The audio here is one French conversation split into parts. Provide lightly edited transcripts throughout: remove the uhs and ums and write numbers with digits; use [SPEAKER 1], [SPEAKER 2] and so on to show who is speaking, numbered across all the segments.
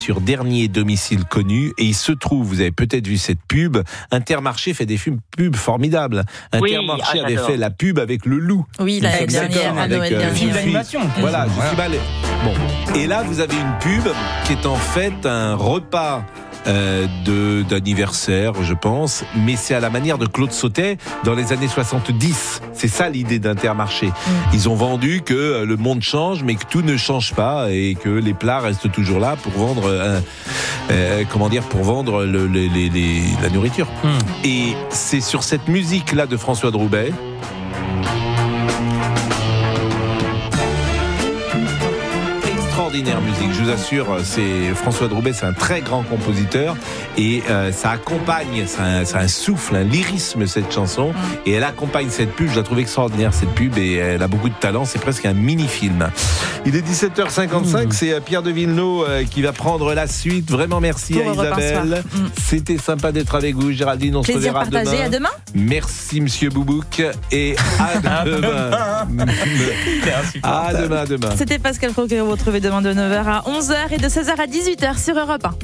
[SPEAKER 1] sur dernier domicile connu, et il se trouve, vous avez peut-être vu cette pub, Intermarché fait des pubs formidables. Intermarché avait fait la pub avec le loup.
[SPEAKER 2] Oui, la dernière, à Noël dernier.
[SPEAKER 3] Film d'animation.
[SPEAKER 1] Voilà, je suis mal. Bon, et là vous avez une pub qui est en fait un repas d'anniversaire, je pense, mais c'est à la manière de Claude Sautet dans les années 70. C'est ça l'idée d'Intermarché. Ils ont vendu que le monde change, mais que tout ne change pas et que les plats restent toujours là pour vendre, pour vendre la nourriture. Et c'est sur cette musique-là de François de Roubaix. Extraordinaire musique, je vous assure, c'est François de Roubaix, c'est un très grand compositeur et ça accompagne, c'est un souffle, un lyrisme cette chanson et elle accompagne cette pub, je la trouve extraordinaire cette pub et elle a beaucoup de talent, c'est presque un mini-film. Il est 17h55, c'est Pierre de Villeneuve qui va prendre la suite, vraiment merci à Isabelle, c'était sympa d'être avec vous Géraldine, on se reverra demain.
[SPEAKER 2] À demain.
[SPEAKER 1] Merci Monsieur Boubouk et à demain. À demain.
[SPEAKER 2] C'était Pascal Pro que vous retrouvez demain de 9h à 11h et de 16h à 18h sur Europe 1.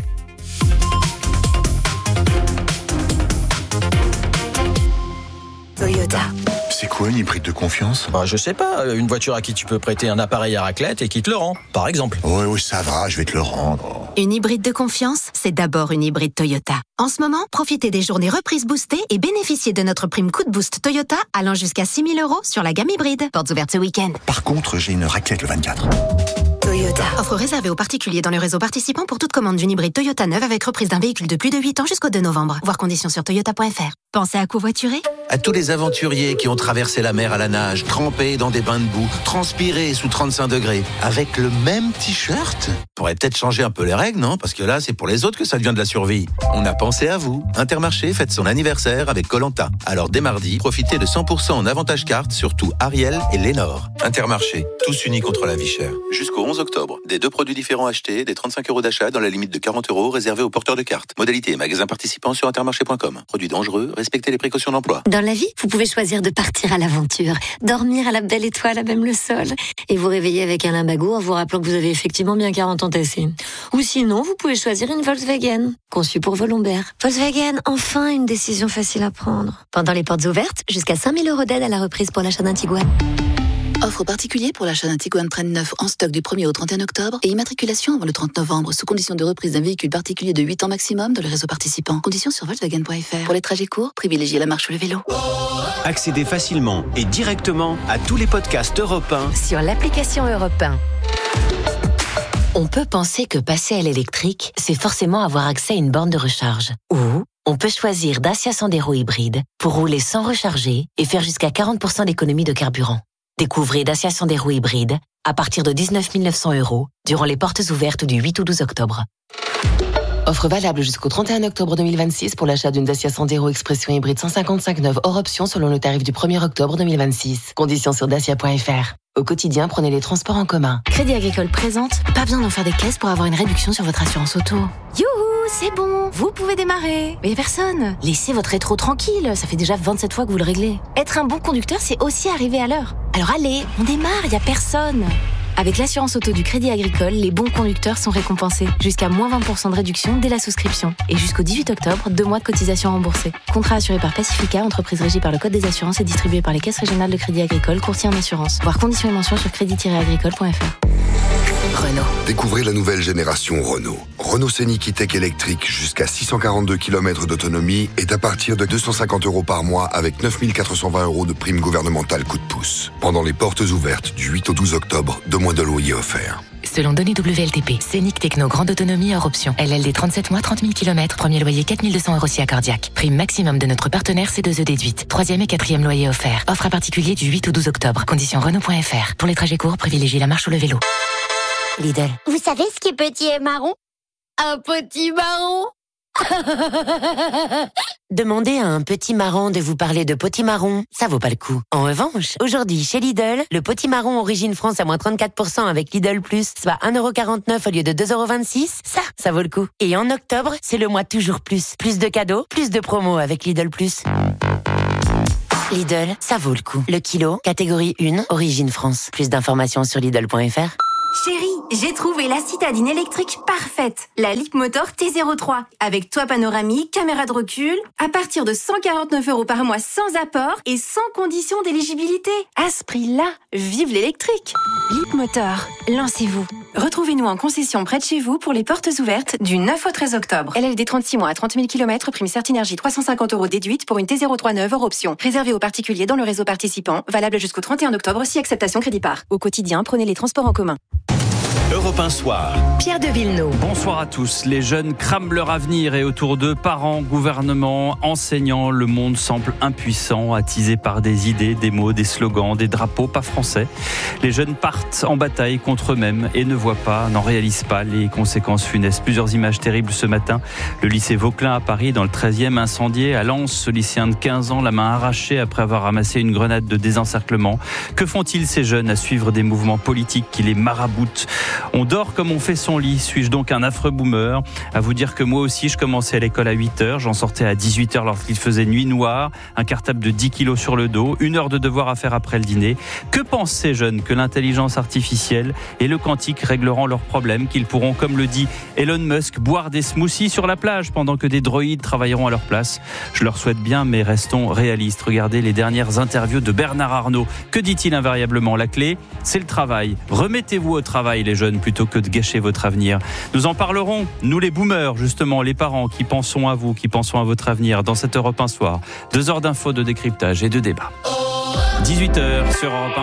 [SPEAKER 4] Toyota.
[SPEAKER 5] C'est quoi une hybride de confiance ?
[SPEAKER 6] Je sais pas, une voiture à qui tu peux prêter un appareil à raclette et qui te le rend, par exemple.
[SPEAKER 5] Oui, ça va, je vais te le rendre.
[SPEAKER 4] Une hybride de confiance, c'est d'abord une hybride Toyota. En ce moment, profitez des journées reprises boostées et bénéficiez de notre prime coup de boost Toyota allant jusqu'à 6 000 € sur la gamme hybride. Portes ouvertes ce week-end.
[SPEAKER 5] Par contre, j'ai une raclette le 24.
[SPEAKER 4] Toyota. Offre réservée aux particuliers dans le réseau participant pour toute commande d'une hybride Toyota neuve avec reprise d'un véhicule de plus de 8 ans jusqu'au 2 novembre. Voir conditions sur toyota.fr. Pensez à covoiturer ?
[SPEAKER 7] À tous les aventuriers qui ont traversé la mer à la nage, trempés dans des bains de boue, transpirés sous 35 degrés, avec le même t-shirt ? Faudrait peut-être changer un peu les règles, non ? Parce que là, c'est pour les autres que ça devient de la survie. On a pensé à vous. Intermarché fête son anniversaire avec Koh-Lanta. Alors dès mardi, profitez de 100% en avantage carte sur tout Ariel et Lénore. Intermarché, tous unis contre la vie chère. Jusqu'au 11 octobre, des 2 produits différents achetés, des 35 € d'achat dans la limite de 40 € réservés aux porteurs de cartes. Modalité et magasins participants sur intermarché.com. Produits dangereux, respectez les précautions d'emploi.
[SPEAKER 8] Dans la vie, vous pouvez choisir de partir à l'aventure, dormir à la belle étoile à même le sol, et vous réveiller avec un limbago en vous rappelant que vous avez effectivement bien 40 ans tassés. Ou sinon, vous pouvez choisir une Volkswagen, conçue pour vos lombaires. Volkswagen, enfin une décision facile à prendre. Pendant les portes ouvertes, jusqu'à 5 000 € d'aide à la reprise pour l'achat d'un Tiguan.
[SPEAKER 9] Offre particulier pour l'achat d'un Tiguan Trend 9 en stock du 1er au 31 octobre et immatriculation avant le 30 novembre sous condition de reprise d'un véhicule particulier de 8 ans maximum dans le réseau participant. Conditions sur Volkswagen.fr. Pour les trajets courts, privilégiez la marche ou le vélo.
[SPEAKER 10] Accédez facilement et directement à tous les podcasts Europe 1
[SPEAKER 8] sur l'application Europe 1. On peut penser que passer à l'électrique, c'est forcément avoir accès à une borne de recharge. Ou on peut choisir Dacia Sandero hybride pour rouler sans recharger et faire jusqu'à 40% d'économie de carburant. Découvrez Dacia Sandero hybride à partir de 19 900 € durant les portes ouvertes du 8 au 12 octobre. Offre valable jusqu'au 31 octobre 2026 pour l'achat d'une Dacia Sandero Expression hybride 155 neuve hors option selon le tarif du 1er octobre 2026. Conditions sur dacia.fr. Au quotidien, prenez les transports en commun.
[SPEAKER 4] Crédit Agricole présente, pas besoin d'en faire des caisses pour avoir une réduction sur votre assurance auto. Youhou, c'est bon, vous pouvez démarrer. Mais y a personne. Laissez votre rétro tranquille, ça fait déjà 27 fois que vous le réglez. Être un bon conducteur, c'est aussi arriver à l'heure. Alors allez, on démarre, y a personne. Avec l'assurance auto du Crédit Agricole, les bons conducteurs sont récompensés. Jusqu'à moins 20% de réduction dès la souscription. Et jusqu'au 18 octobre, 2 mois de cotisation remboursée. Contrat assuré par Pacifica, entreprise régie par le Code des assurances et distribué par les caisses régionales de Crédit Agricole, courtier en assurance. Voir conditions et mentions sur crédit-agricole.fr. Renault.
[SPEAKER 11] Découvrez la nouvelle génération Renault. Renault Scénic E-Tech électrique jusqu'à 642 km d'autonomie est à partir de 250 € par mois avec 9 420 € de prime gouvernementale coup de pouce. Pendant les portes ouvertes du 8 au 12 octobre, 2 mois de loyer offerts.
[SPEAKER 8] Selon données WLTP, Scénic Techno grande autonomie hors option. LLD 37 mois, 30 000 km, premier loyer 4 200 € si accordiaque. Prime maximum de notre partenaire C2E déduite. 3e et 4e loyer offert. Offre à particulier du 8 au 12 octobre. Conditions Renault.fr. Pour les trajets courts, privilégiez la marche ou le vélo. Lidl.
[SPEAKER 12] Vous savez ce qui est petit et marron ? Un petit marron.
[SPEAKER 8] Demandez à un petit marron de vous parler de potimarron, ça vaut pas le coup. En revanche, aujourd'hui chez Lidl, le potimarron origine France à moins 34% avec Lidl+, soit 1,49 € au lieu de 2,26 €, ça vaut le coup. Et en octobre, c'est le mois toujours plus. Plus de cadeaux, plus de promos avec Lidl+. Lidl, ça vaut le coup. Le kilo, catégorie 1, origine France. Plus d'informations sur Lidl.fr.
[SPEAKER 3] Chérie, j'ai trouvé la citadine électrique parfaite. La Leapmotor T03. Avec toit panoramique, caméra de recul. À partir de 149 € par mois sans apport et sans condition d'éligibilité. À ce prix-là, vive l'électrique. Leapmotor, lancez-vous. Retrouvez-nous en concession près de chez vous pour les portes ouvertes du 9 au 13 octobre. LLD 36 mois à 30 000 km, prime Certinergie 350 € déduite pour une T03 neuve hors option. Réservé aux particuliers dans le réseau participant. Valable jusqu'au 31 octobre si acceptation crédit par. Au quotidien, prenez les transports en commun.
[SPEAKER 10] Europe 1 Soir.
[SPEAKER 8] Pierre de Villeneuve.
[SPEAKER 13] Bonsoir à tous. Les jeunes crament leur avenir et autour d'eux, parents, gouvernements, enseignants, le monde semble impuissant, attisé par des idées, des mots, des slogans, des drapeaux pas français. Les jeunes partent en bataille contre eux-mêmes et ne voient pas, n'en réalisent pas les conséquences funestes. Plusieurs images terribles ce matin. Le lycée Vauquelin à Paris, dans le 13e, incendié. À Lens, ce lycéen de 15 ans, la main arrachée après avoir ramassé une grenade de désencerclement. Que font-ils ces jeunes à suivre des mouvements politiques qui les maraboutent ? On dort comme on fait son lit. Suis-je donc un affreux boomer ? À vous dire que moi aussi, je commençais à l'école à 8h. J'en sortais à 18h lorsqu'il faisait nuit noire. Un cartable de 10 kilos sur le dos. 1 heure de devoir à faire après le dîner. Que pensent ces jeunes que l'intelligence artificielle et le quantique régleront leurs problèmes, qu'ils pourront, comme le dit Elon Musk, boire des smoothies sur la plage pendant que des droïdes travailleront à leur place ? Je leur souhaite bien, mais restons réalistes. Regardez les dernières interviews de Bernard Arnault. Que dit-il invariablement ? La clé, c'est le travail. Remettez-vous au travail, les jeunes, plutôt que de gâcher votre avenir. Nous en parlerons, nous les boomers, justement, les parents qui pensons à vous, qui pensons à votre avenir, dans cette Europe 1 Soir. 2 heures d'infos, de décryptage et de débat. 18h sur Europe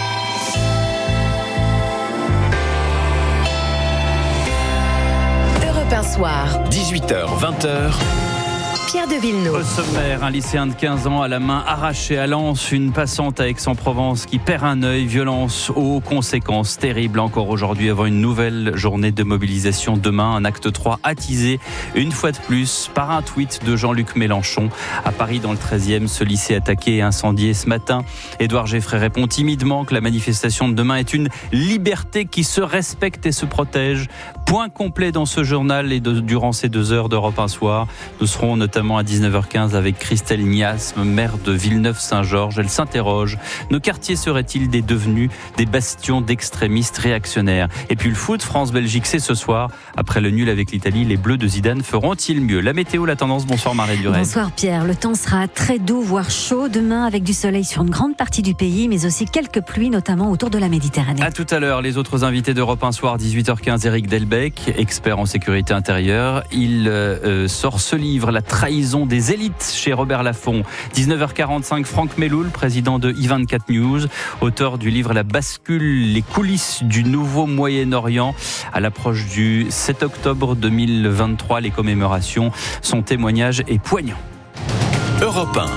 [SPEAKER 8] 1. Europe 1 Soir.
[SPEAKER 10] 18h, 20h.
[SPEAKER 8] Pierre de Villeneuve.
[SPEAKER 13] Au sommaire, un lycéen de 15 ans à la main arrachée à Lens, une passante à Aix-en-Provence qui perd un œil, violence aux conséquences terribles encore aujourd'hui avant une nouvelle journée de mobilisation demain. Un acte 3 attisé une fois de plus par un tweet de Jean-Luc Mélenchon. À Paris, dans le 13e, ce lycée attaqué et incendié ce matin. Édouard Geffray répond timidement que la manifestation de demain est une liberté qui se respecte et se protège. Point complet dans ce journal et durant ces 2 heures d'Europe 1 Soir. Nous serons notamment à 19h15 avec Christelle Niasme, maire de Villeneuve-Saint-Georges. Elle s'interroge. Nos quartiers seraient-ils devenus des bastions d'extrémistes réactionnaires ? Et puis le foot, France-Belgique, c'est ce soir. Après le nul avec l'Italie, les Bleus de Zidane feront-ils mieux ? La météo, la tendance, bonsoir Marie Durel.
[SPEAKER 14] Bonsoir Pierre. Le temps sera très doux, voire chaud demain avec du soleil sur une grande partie du pays, mais aussi quelques pluies, notamment autour de la Méditerranée.
[SPEAKER 13] À tout à l'heure, les autres invités d'Europe 1 Soir, 18h15, Éric Delbecq, expert en sécurité intérieure. Il sort ce livre, La trahison des élites, chez Robert Laffont. 19h45, Franck Meloul, président de i24 News, auteur du livre La bascule, les coulisses du nouveau Moyen-Orient. À l'approche du 7 octobre 2023, les commémorations, son témoignage est poignant.
[SPEAKER 10] Europe 1.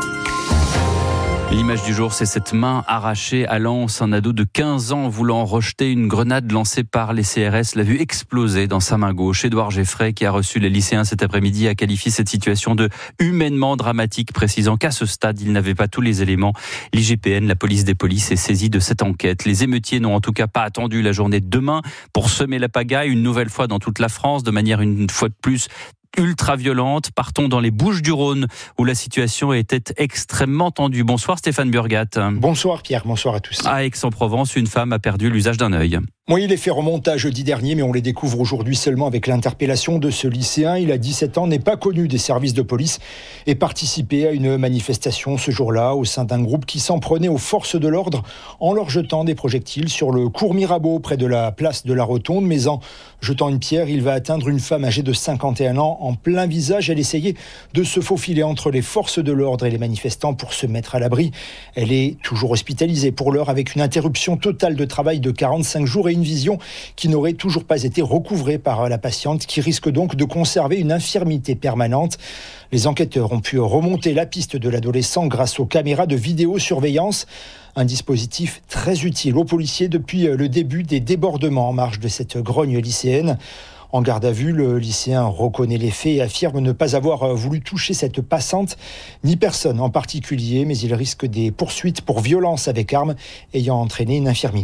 [SPEAKER 13] L'image du jour, c'est cette main arrachée à Lens. Un ado de 15 ans voulant rejeter une grenade lancée par les CRS l'a vu exploser dans sa main gauche. Édouard Geffray, qui a reçu les lycéens cet après-midi, a qualifié cette situation de humainement dramatique, précisant qu'à ce stade, il n'avait pas tous les éléments. L'IGPN, la police des polices, est saisie de cette enquête. Les émeutiers n'ont en tout cas pas attendu la journée de demain pour semer la pagaille, une nouvelle fois dans toute la France, de manière une fois de plus ultra-violente. Partons dans les Bouches-du-Rhône, où la situation était extrêmement tendue. Bonsoir Stéphane Burgat.
[SPEAKER 15] Bonsoir Pierre, bonsoir à tous.
[SPEAKER 13] À Aix-en-Provence, une femme a perdu l'usage d'un œil.
[SPEAKER 15] Oui, les faits remontent à jeudi dernier, mais on les découvre aujourd'hui seulement avec l'interpellation de ce lycéen. Il a 17 ans, n'est pas connu des services de police et participait à une manifestation ce jour-là au sein d'un groupe qui s'en prenait aux forces de l'ordre en leur jetant des projectiles sur le cours Mirabeau près de la place de la Rotonde. Mais en jetant une pierre, il va atteindre une femme âgée de 51 ans en plein visage. Elle essayait de se faufiler entre les forces de l'ordre et les manifestants pour se mettre à l'abri. Elle est toujours hospitalisée pour l'heure avec une interruption totale de travail de 45 jours et une vision qui n'aurait toujours pas été recouvrée par la patiente, qui risque donc de conserver une infirmité permanente. Les enquêteurs ont pu remonter la piste de l'adolescent grâce aux caméras de vidéosurveillance. Un dispositif très utile aux policiers depuis le début des débordements en marge de cette grogne lycéenne. En garde à vue, le lycéen reconnaît les faits et affirme ne pas avoir voulu toucher cette passante, ni personne en particulier, mais il risque des poursuites pour violence avec arme ayant entraîné une infirmité.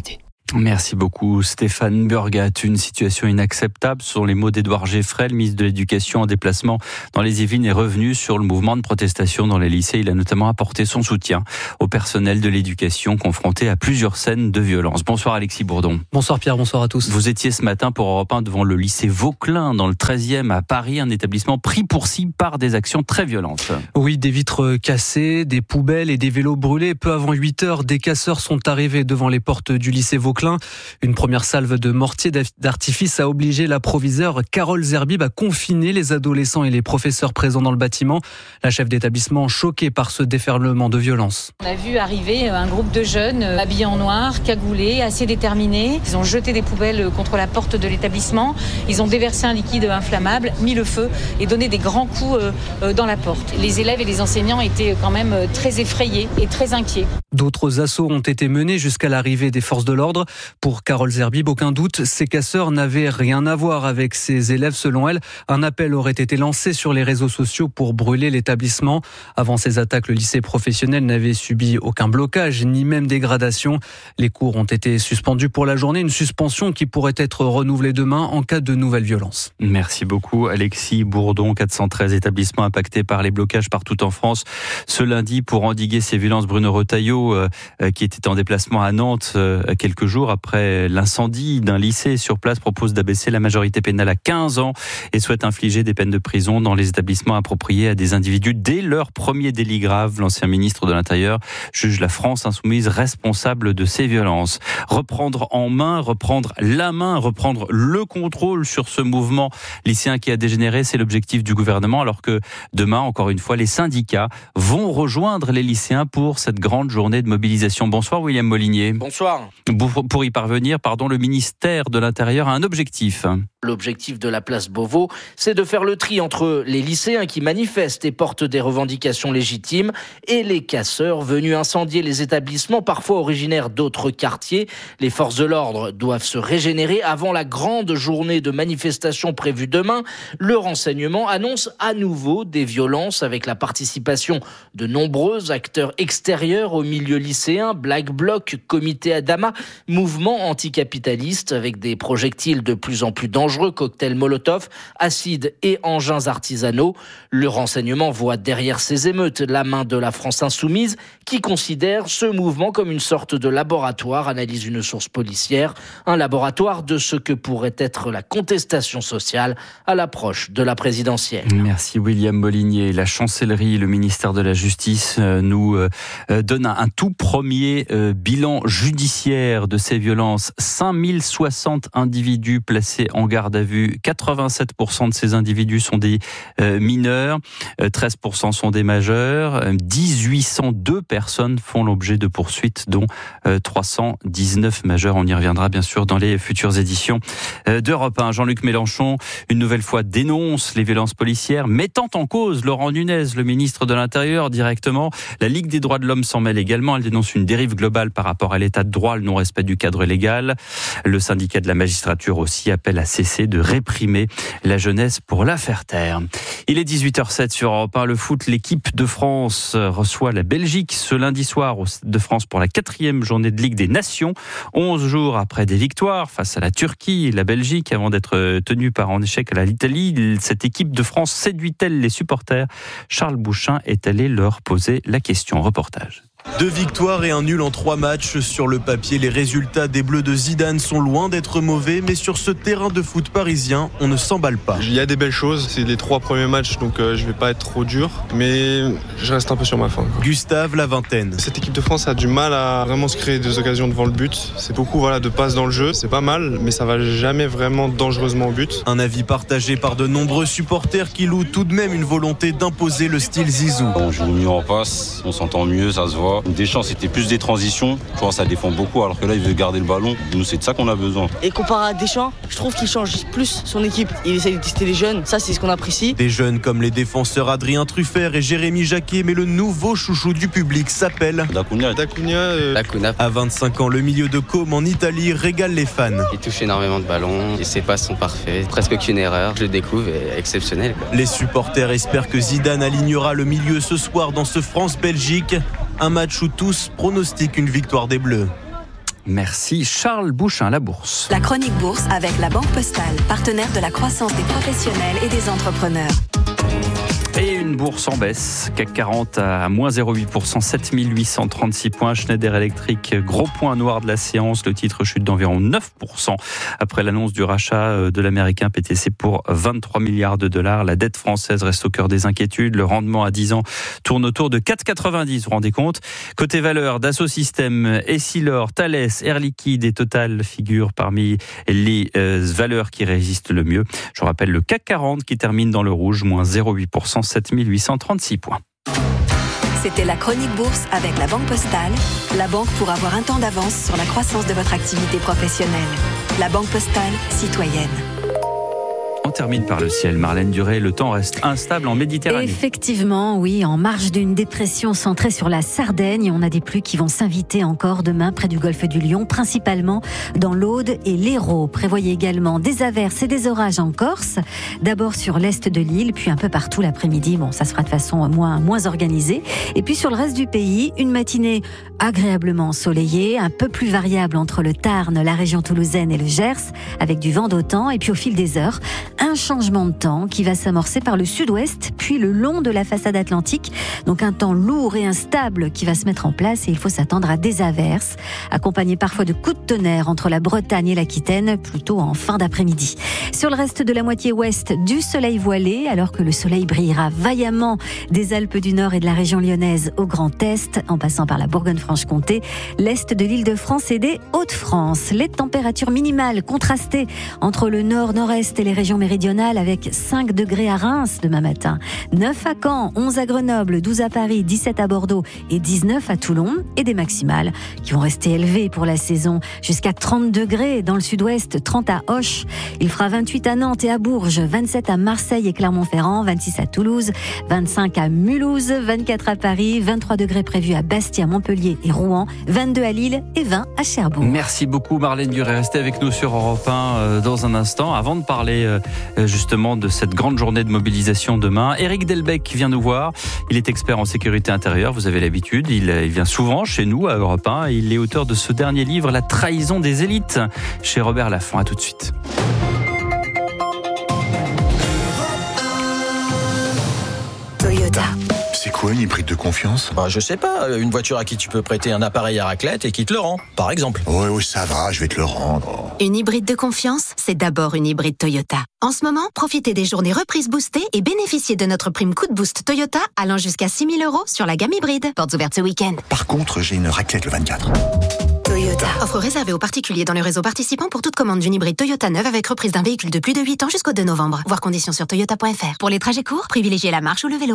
[SPEAKER 13] Merci beaucoup Stéphane Burgat. Une situation inacceptable, ce sont les mots d'Édouard Geffray, le ministre de l'Éducation en déplacement dans les Yvelines, est revenu sur le mouvement de protestation dans les lycées. Il a notamment apporté son soutien au personnel de l'éducation confronté à plusieurs scènes de violence. Bonsoir Alexis Bourdon.
[SPEAKER 16] Bonsoir Pierre, bonsoir à tous.
[SPEAKER 13] Vous étiez ce matin pour Europe 1 devant le lycée Vauquelin dans le 13e à Paris, un établissement pris pour cible par des actions très violentes.
[SPEAKER 16] Oui, des vitres cassées, des poubelles et des vélos brûlés. Peu avant 8 heures, des casseurs sont arrivés devant les portes du lycée Vauquelin. Une première salve de mortier d'artifice a obligé la proviseure Carole Zerbib à confiner les adolescents et les professeurs présents dans le bâtiment. La chef d'établissement choquée par ce déferlement de violence.
[SPEAKER 17] On a vu arriver un groupe de jeunes habillés en noir, cagoulés, assez déterminés. Ils ont jeté des poubelles contre la porte de l'établissement. Ils ont déversé un liquide inflammable, mis le feu et donné des grands coups dans la porte. Les élèves et les enseignants étaient quand même très effrayés et très inquiets.
[SPEAKER 16] D'autres assauts ont été menés jusqu'à l'arrivée des forces de l'ordre. Pour Carole Zerbib, aucun doute, ces casseurs n'avaient rien à voir avec ces élèves. Selon elle, un appel aurait été lancé sur les réseaux sociaux pour brûler l'établissement. Avant ces attaques, le lycée professionnel n'avait subi aucun blocage, ni même dégradation. Les cours ont été suspendus pour la journée, une suspension qui pourrait être renouvelée demain en cas de nouvelles violences.
[SPEAKER 13] Merci beaucoup Alexis Bourdon. 413 établissements impactés par les blocages partout en France. Ce lundi, pour endiguer ces violences, Bruno Retailleau, qui était en déplacement à Nantes quelques jours après l'incendie d'un lycée sur place, propose d'abaisser la majorité pénale à 15 ans et souhaite infliger des peines de prison dans les établissements appropriés à des individus dès leur premier délit grave. L'ancien ministre de l'Intérieur juge la France insoumise responsable de ces violences. Reprendre en main, reprendre la main, reprendre le contrôle sur ce mouvement lycéen qui a dégénéré, c'est l'objectif du gouvernement, alors que demain, encore une fois, les syndicats vont rejoindre les lycéens pour cette grande journée de mobilisation. Bonsoir William Molinier.
[SPEAKER 18] Bonsoir.
[SPEAKER 13] Pour y parvenir, le ministère de l'Intérieur a un objectif.
[SPEAKER 18] L'objectif de la place Beauvau, c'est de faire le tri entre les lycéens qui manifestent et portent des revendications légitimes et les casseurs venus incendier les établissements, parfois originaires d'autres quartiers. Les forces de l'ordre doivent se régénérer avant la grande journée de manifestation prévue demain. Le renseignement annonce à nouveau des violences avec la participation de nombreux acteurs extérieurs au milieu lycéen, Black Bloc, Comité Adama, mouvement anticapitaliste avec des projectiles de plus en plus dangereux, cocktails Molotov, acides et engins artisanaux. Le renseignement voit derrière ces émeutes la main de la France insoumise qui considère ce mouvement comme une sorte de laboratoire, analyse une source policière, un laboratoire de ce que pourrait être la contestation sociale à l'approche de la présidentielle.
[SPEAKER 13] Merci William Molinier. La chancellerie, le ministère de la Justice nous donne un tout premier bilan judiciaire de ces violences. 5060 individus placés en garde à vue. 87% de ces individus sont des mineurs, 13% sont des majeurs. 1802 personnes font l'objet de poursuites, dont 319 majeurs. On y reviendra bien sûr dans les futures éditions d'Europe 1. Jean-Luc Mélenchon, une nouvelle fois, dénonce les violences policières, mettant en cause Laurent Nunez, le ministre de l'Intérieur, directement. La Ligue des droits de l'homme s'en mêle également. Elle dénonce une dérive globale par rapport à l'état de droit, le non-respect du cadre légal. Le syndicat de la magistrature aussi appelle à cesser de réprimer la jeunesse pour la faire taire. Il est 18h07 sur Europe 1. Le foot, l'équipe de France reçoit la Belgique ce lundi soir au Stade de France pour la 4e journée de Ligue des Nations. 11 jours après des victoires face à la Turquie et la Belgique avant d'être tenue par en échec à l'Italie, cette équipe de France séduit-elle les supporters? Charles Bouchin est allé leur poser la question. Reportage.
[SPEAKER 19] 2 victoires et un nul en 3 matchs. Sur le papier, les résultats des Bleus de Zidane sont loin d'être mauvais, mais sur ce terrain de foot parisien, on ne s'emballe pas.
[SPEAKER 20] Il y a des belles choses, c'est les 3 premiers matchs, donc je vais pas être trop dur, mais je reste un peu sur ma faim.
[SPEAKER 19] Gustave, la vingtaine.
[SPEAKER 20] Cette équipe de France a du mal à vraiment se créer des occasions devant le but. C'est beaucoup de passes dans le jeu, c'est pas mal, mais ça va jamais vraiment dangereusement au but.
[SPEAKER 19] Un avis partagé par de nombreux supporters qui louent tout de même une volonté d'imposer le style Zizou.
[SPEAKER 21] On joue mieux en passe, on s'entend mieux, ça se voit. Deschamps, c'était plus des transitions. Je pense que ça défend beaucoup, alors que là, il veut garder le ballon. Nous, c'est de ça qu'on a besoin.
[SPEAKER 22] Et comparé à Deschamps, je trouve qu'il change plus son équipe. Il essaie de tester les jeunes, ça, c'est ce qu'on apprécie.
[SPEAKER 19] Des jeunes comme les défenseurs Adrien Truffert et Jérémy Jacquet, mais le nouveau chouchou du public s'appelle
[SPEAKER 21] Dacunia.
[SPEAKER 19] À 25 ans, le milieu de Côme en Italie régale les fans.
[SPEAKER 23] Il touche énormément de ballons et ses passes sont parfaits. Presque aucune erreur. Je le découvre et exceptionnel.
[SPEAKER 19] Les supporters espèrent que Zidane alignera le milieu ce soir dans ce France-Belgique. Un match où tous pronostiquent une victoire des Bleus.
[SPEAKER 13] Merci Charles Bouchin, la bourse.
[SPEAKER 1] La chronique bourse avec la Banque Postale, partenaire de la croissance des professionnels et des entrepreneurs.
[SPEAKER 13] Et une bourse en baisse, CAC 40 à moins 0,8%, 7836 points. Schneider Electric, gros point noir de la séance. Le titre chute d'environ 9% après l'annonce du rachat de l'américain PTC pour 23 milliards de dollars. La dette française reste au cœur des inquiétudes. Le rendement à 10 ans tourne autour de 4,90, vous vous rendez compte. Côté valeur, Dassault Systèmes, Essilor, Thales, Air Liquide et Total figurent parmi les valeurs qui résistent le mieux. Je rappelle le CAC 40 qui termine dans le rouge, moins 0,8%. 7836 points.
[SPEAKER 1] C'était la chronique bourse avec la Banque Postale, la banque pour avoir un temps d'avance sur la croissance de votre activité professionnelle. La Banque Postale, citoyenne.
[SPEAKER 13] On termine par le ciel. Marlène Duré, le temps reste instable en Méditerranée.
[SPEAKER 14] Effectivement, oui, en marge d'une dépression centrée sur la Sardaigne. On a des pluies qui vont s'inviter encore demain près du golfe du Lion, principalement dans l'Aude et l'Hérault. Prévoyez également des averses et des orages en Corse. D'abord sur l'est de l'île, puis un peu partout l'après-midi. Bon, ça sera de façon moins organisée. Et puis sur le reste du pays, une matinée agréablement ensoleillée, un peu plus variable entre le Tarn, la région toulousaine et le Gers, avec du vent d'automne. Et puis au fil des heures, un changement de temps qui va s'amorcer par le sud-ouest, puis le long de la façade atlantique. Donc un temps lourd et instable qui va se mettre en place et il faut s'attendre à des averses, accompagnées parfois de coups de tonnerre entre la Bretagne et l'Aquitaine, plutôt en fin d'après-midi. Sur le reste de la moitié ouest, du soleil voilé, alors que le soleil brillera vaillamment des Alpes du Nord et de la région lyonnaise au Grand Est, en passant par la Bourgogne-Franche-Comté, l'Est de l'Île-de-France et des Hauts-de-France. Les températures minimales contrastées entre le nord, nord-est et les régions méridionales avec 5 degrés à Reims demain matin, 9 à Caen, 11 à Grenoble, 12 à Paris, 17 à Bordeaux et 19 à Toulon, et des maximales qui vont rester élevées pour la saison jusqu'à 30 degrés dans le sud-ouest, 30 à Auch. Il fera 28 à Nantes et à Bourges, 27 à Marseille et Clermont-Ferrand, 26 à Toulouse, 25 à Mulhouse, 24 à Paris, 23 degrés prévus à Bastia, Montpellier et Rouen, 22 à Lille et 20 à Cherbourg.
[SPEAKER 13] Merci beaucoup Marlène Duré. Restez avec nous sur Europe 1 dans un instant. Avant de parler justement de cette grande journée de mobilisation demain, Éric Delbecq vient nous voir. Il est expert en sécurité intérieure, vous avez l'habitude. Il vient souvent chez nous à Europe 1. Il est auteur de ce dernier livre, La trahison des élites, chez Robert Laffont. À tout de suite.
[SPEAKER 1] Toyota.
[SPEAKER 5] C'est quoi une hybride de confiance?
[SPEAKER 2] Je sais pas, une voiture à qui tu peux prêter un appareil à raclette et qui te le rend, par exemple.
[SPEAKER 5] Oui, ça va, je vais te le rendre.
[SPEAKER 1] Une hybride de confiance, c'est d'abord une hybride Toyota. En ce moment, profitez des journées reprises boostées et bénéficiez de notre prime coup de boost Toyota allant jusqu'à 6 000 € sur la gamme hybride. Portes ouvertes ce week-end.
[SPEAKER 5] Par contre, j'ai une raclette le 24.
[SPEAKER 1] Toyota. Offre réservée aux particuliers dans le réseau participant pour toute commande d'une hybride Toyota neuve avec reprise d'un véhicule de plus de 8 ans jusqu'au 2 novembre. Voir conditions sur toyota.fr. Pour les trajets courts, privilégiez la marche ou le vélo.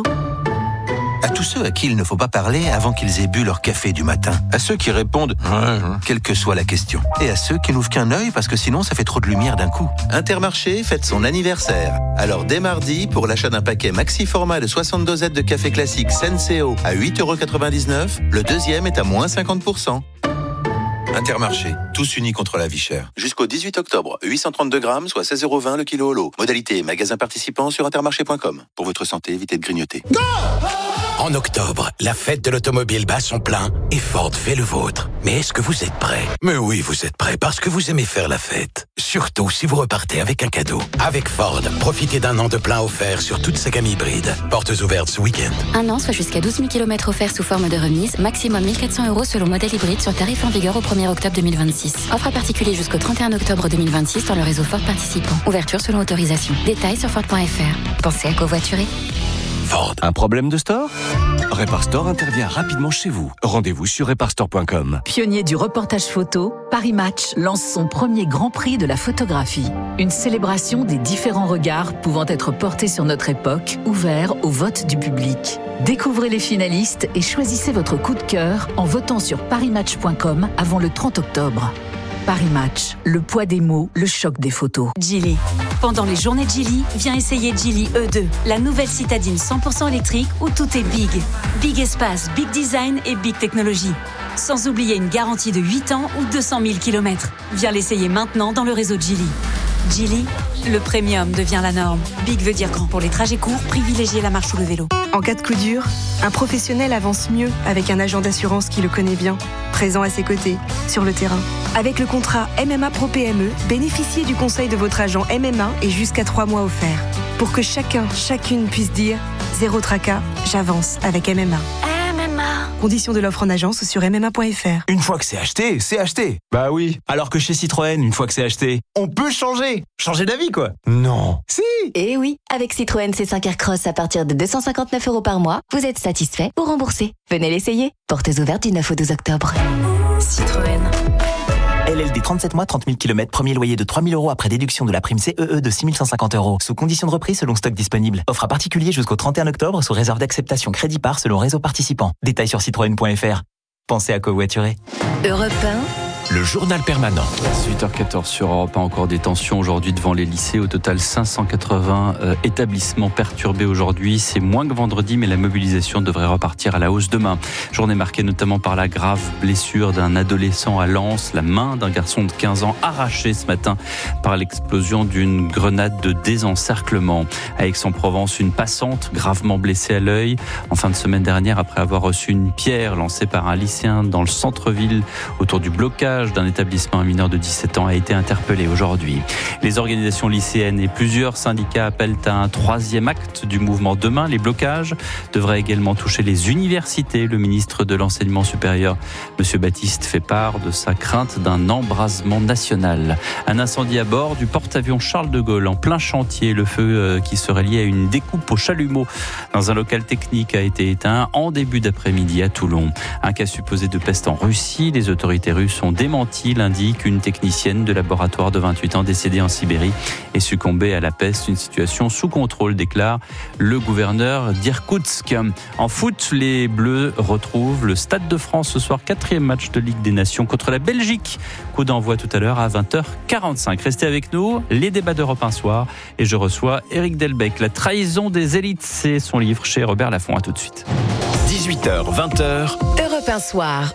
[SPEAKER 7] À tous ceux à qui il ne faut pas parler avant qu'ils aient bu leur café du matin. À ceux qui répondent « quelle que soit la question ». Et à ceux qui n'ouvrent qu'un œil parce que sinon ça fait trop de lumière d'un coup. Intermarché fête son anniversaire. Alors dès mardi, pour l'achat d'un paquet maxi format de 60 dosettes de café classique Senseo à 8,99 €, le deuxième est à moins 50%. Intermarché, tous unis contre la vie chère. Jusqu'au 18 octobre, 832 grammes, soit 16,20 € le kilo au lot. Modalité magasin participant sur intermarché.com. Pour votre santé, évitez de grignoter.
[SPEAKER 6] Go! En octobre, la fête de l'automobile bat son plein et Ford fait le vôtre. Mais est-ce que vous êtes prêts? Mais oui, vous êtes prêts parce que vous aimez faire la fête. Surtout si vous repartez avec un cadeau. Avec Ford, profitez d'un an de plein offert sur toute sa gamme hybride. Portes ouvertes ce week-end.
[SPEAKER 4] Un an, soit jusqu'à 12 000 km offerts sous forme de remise. Maximum 1 400 € selon modèle hybride sur tarif en vigueur au 1er octobre 2026. Offre à particulier jusqu'au 31 octobre 2026 dans le réseau Ford participant. Ouverture selon autorisation. Détails sur Ford.fr. Pensez à covoiturer.
[SPEAKER 10] Ford. Un problème de store? Reparstore intervient rapidement chez vous. Rendez-vous sur reparstore.com.
[SPEAKER 24] Pionnier du reportage photo, Paris Match lance son premier Grand Prix de la photographie. Une célébration des différents regards pouvant être portés sur notre époque, ouvert au vote du public. Découvrez les finalistes et choisissez votre coup de cœur en votant sur parismatch.com avant le 30 octobre. Paris Match, le poids des mots, le choc des photos.
[SPEAKER 25] Geely. Pendant les journées de Geely, viens essayer Geely E2, la nouvelle citadine 100% électrique où tout est big. Big espace, big design et big technologie. Sans oublier une garantie de 8 ans ou 200 000 km. Viens l'essayer maintenant dans le réseau Geely. Geely, le premium devient la norme. Big veut dire grand. Pour les trajets courts, privilégiez la marche ou le vélo.
[SPEAKER 3] En cas de coup dur, un professionnel avance mieux avec un agent d'assurance qui le connaît bien, présent à ses côtés, sur le terrain. Avec le contrat MMA Pro PME, bénéficiez du conseil de votre agent MMA et jusqu'à 3 mois offerts. Pour que chacune puisse dire « Zéro tracas, j'avance avec MMA ». Conditions de l'offre en agence sur mma.fr.
[SPEAKER 8] Une fois que c'est acheté, c'est acheté. Bah oui. Alors que chez Citroën, une fois que c'est acheté, on peut changer. Changer d'avis, quoi. Non. Si.
[SPEAKER 9] Eh oui, avec Citroën C5 Aircross à partir de 259 € par mois, vous êtes satisfait ou remboursé. Venez l'essayer. Portes ouvertes du 9 au 12 octobre.
[SPEAKER 25] Citroën.
[SPEAKER 11] LLD 37 mois, 30 000 km, premier loyer de 3 000 € après déduction de la prime CEE de 6 150 €. Sous condition de reprise selon stock disponible. Offre à particulier jusqu'au 31 octobre sous réserve d'acceptation crédit par selon réseau participant. Détails sur citroën.fr. Pensez à covoiturer.
[SPEAKER 9] Europe 1.
[SPEAKER 10] Le journal permanent.
[SPEAKER 13] 8h14 sur Europe 1, encore des tensions aujourd'hui devant les lycées. Au total, 580 établissements perturbés aujourd'hui. C'est moins que vendredi, mais la mobilisation devrait repartir à la hausse demain. Journée marquée notamment par la grave blessure d'un adolescent à Lens, la main d'un garçon de 15 ans arrachée ce matin par l'explosion d'une grenade de désencerclement. À Aix-en-Provence, une passante gravement blessée à l'œil. En fin de semaine dernière, après avoir reçu une pierre lancée par un lycéen dans le centre-ville autour du blocage d'un établissement, un mineur de 17 ans a été interpellé aujourd'hui. Les organisations lycéennes et plusieurs syndicats appellent à un 3e acte du mouvement demain. Les blocages devraient également toucher les universités. Le ministre de l'Enseignement supérieur, M. Baptiste, fait part de sa crainte d'un embrasement national. Un incendie à bord du porte-avions Charles de Gaulle en plein chantier. Le feu qui serait lié à une découpe au chalumeau dans un local technique a été éteint en début d'après-midi à Toulon. Un cas supposé de peste en Russie. Les autorités russes ont démenti lundi qu'une technicienne de laboratoire de 28 ans décédée en Sibérie est succombée à la peste. Une situation sous contrôle, déclare le gouverneur d'Irkoutsk. En foot, les Bleus retrouvent le Stade de France ce soir, 4e match de Ligue des Nations contre la Belgique. Coup d'envoi tout à l'heure à 20h45. Restez avec nous, les débats d'Europe 1 soir. Et je reçois Éric Delbecq. La trahison des élites, c'est son livre chez Robert Laffont. À tout de suite.
[SPEAKER 10] 18h, 20h.
[SPEAKER 9] Europe 1 soir.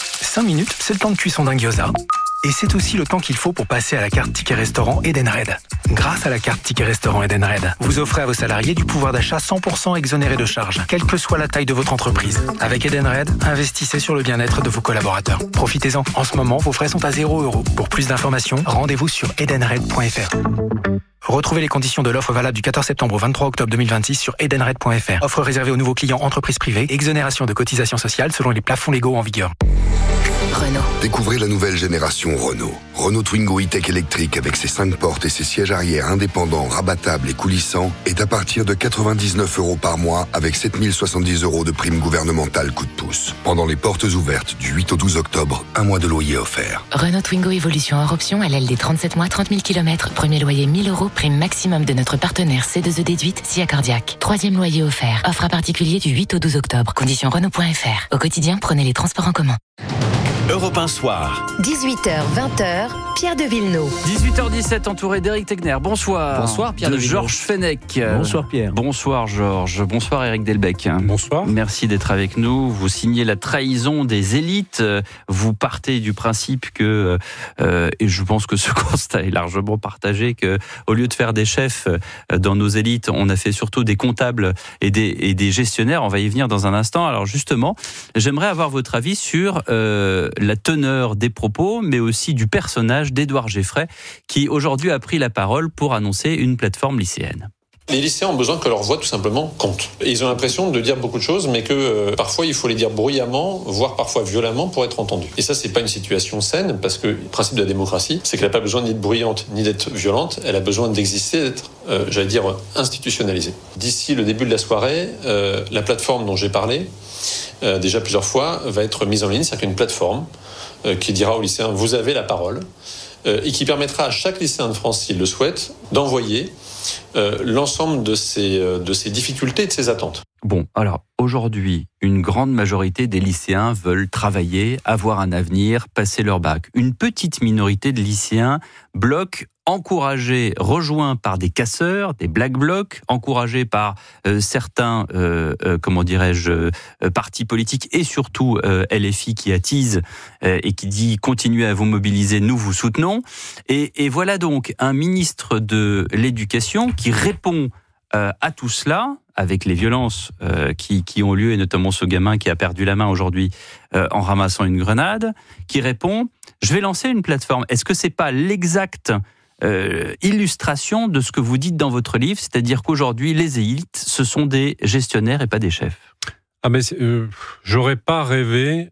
[SPEAKER 12] 5 minutes, c'est le temps de cuisson d'un gyoza. Et c'est aussi le temps qu'il faut pour passer à la carte Ticket Restaurant Edenred. Grâce à la carte Ticket Restaurant Edenred, vous offrez à vos salariés du pouvoir d'achat 100% exonéré de charges, quelle que soit la taille de votre entreprise. Avec Edenred, investissez sur le bien-être de vos collaborateurs. Profitez-en. En ce moment, vos frais sont à 0 €. Pour plus d'informations, rendez-vous sur edenred.fr. Retrouvez les conditions de l'offre valable du 14 septembre au 23 octobre 2026 sur edenred.fr. Offre réservée aux nouveaux clients entreprises privées. Exonération de cotisations sociales selon les plafonds légaux en vigueur.
[SPEAKER 9] Renault.
[SPEAKER 26] Découvrez la nouvelle génération Renault. Renault Twingo e-Tech électrique avec ses 5 portes et ses sièges arrière indépendants, rabattables et coulissants est à partir de 99 € par mois avec 7070 € de prime gouvernementale coup de pouce. Pendant les portes ouvertes du 8 au 12 octobre, un mois de loyer offert.
[SPEAKER 9] Renault Twingo Evolution hors option, LLD 37 mois, 30 000 km. Premier loyer 1000 €, prime maximum de notre partenaire C2E déduite, SIA Cardiaque. 3e loyer offert. Offre à particulier du 8 au 12 octobre. Conditions Renault.fr. Au quotidien, prenez les transports en commun.
[SPEAKER 10] Europe 1 soir.
[SPEAKER 9] 18h, 20h, Pierre de Villeneuve.
[SPEAKER 13] 18h17, entouré d'Éric Tegner. Bonsoir.
[SPEAKER 27] Bonsoir, Pierre de Villeneuve.
[SPEAKER 13] Georges Fenech.
[SPEAKER 27] Bonsoir, Pierre.
[SPEAKER 13] Bonsoir, Georges. Bonsoir, Éric Delbecq.
[SPEAKER 27] Bonsoir.
[SPEAKER 13] Merci d'être avec nous. Vous signez la trahison des élites. Vous partez du principe que, et je pense que ce constat est largement partagé, que au lieu de faire des chefs dans nos élites, on a fait surtout des comptables et des gestionnaires. On va y venir dans un instant. Alors justement, j'aimerais avoir votre avis sur la teneur des propos, mais aussi du personnage d'Édouard Geffray, qui aujourd'hui a pris la parole pour annoncer une plateforme lycéenne.
[SPEAKER 28] Les lycéens ont besoin que leur voix, tout simplement, compte. Et ils ont l'impression de dire beaucoup de choses, mais que parfois, il faut les dire bruyamment, voire parfois violemment, pour être entendus. Et ça, c'est pas une situation saine, parce que le principe de la démocratie, c'est qu'elle n'a pas besoin d'être bruyante, ni d'être violente. Elle a besoin d'exister, d'être, institutionnalisée. D'ici le début de la soirée, la plateforme dont j'ai parlé, déjà plusieurs fois, va être mise en ligne. C'est-à-dire qu'une plateforme qui dira aux lycéens « vous avez la parole » et qui permettra à chaque lycéen de France, s'il le souhaite, d'envoyer l'ensemble de ses difficultés et de ses attentes.
[SPEAKER 13] Bon, alors aujourd'hui, une grande majorité des lycéens veulent travailler, avoir un avenir, passer leur bac. Une petite minorité de lycéens bloque encouragé, rejoint par des casseurs, des black blocs, encouragé par certains, partis politiques et surtout LFI qui attise et qui dit continuez à vous mobiliser, nous vous soutenons. Et voilà donc un ministre de l'Éducation qui répond à tout cela, avec les violences qui ont lieu, et notamment ce gamin qui a perdu la main aujourd'hui en ramassant une grenade, qui répond « Je vais lancer une plateforme ». Est-ce que c'est pas l'exacte illustration de ce que vous dites dans votre livre, c'est-à-dire qu'aujourd'hui, les élites, ce sont des gestionnaires et pas des chefs?
[SPEAKER 15] J'aurais pas rêvé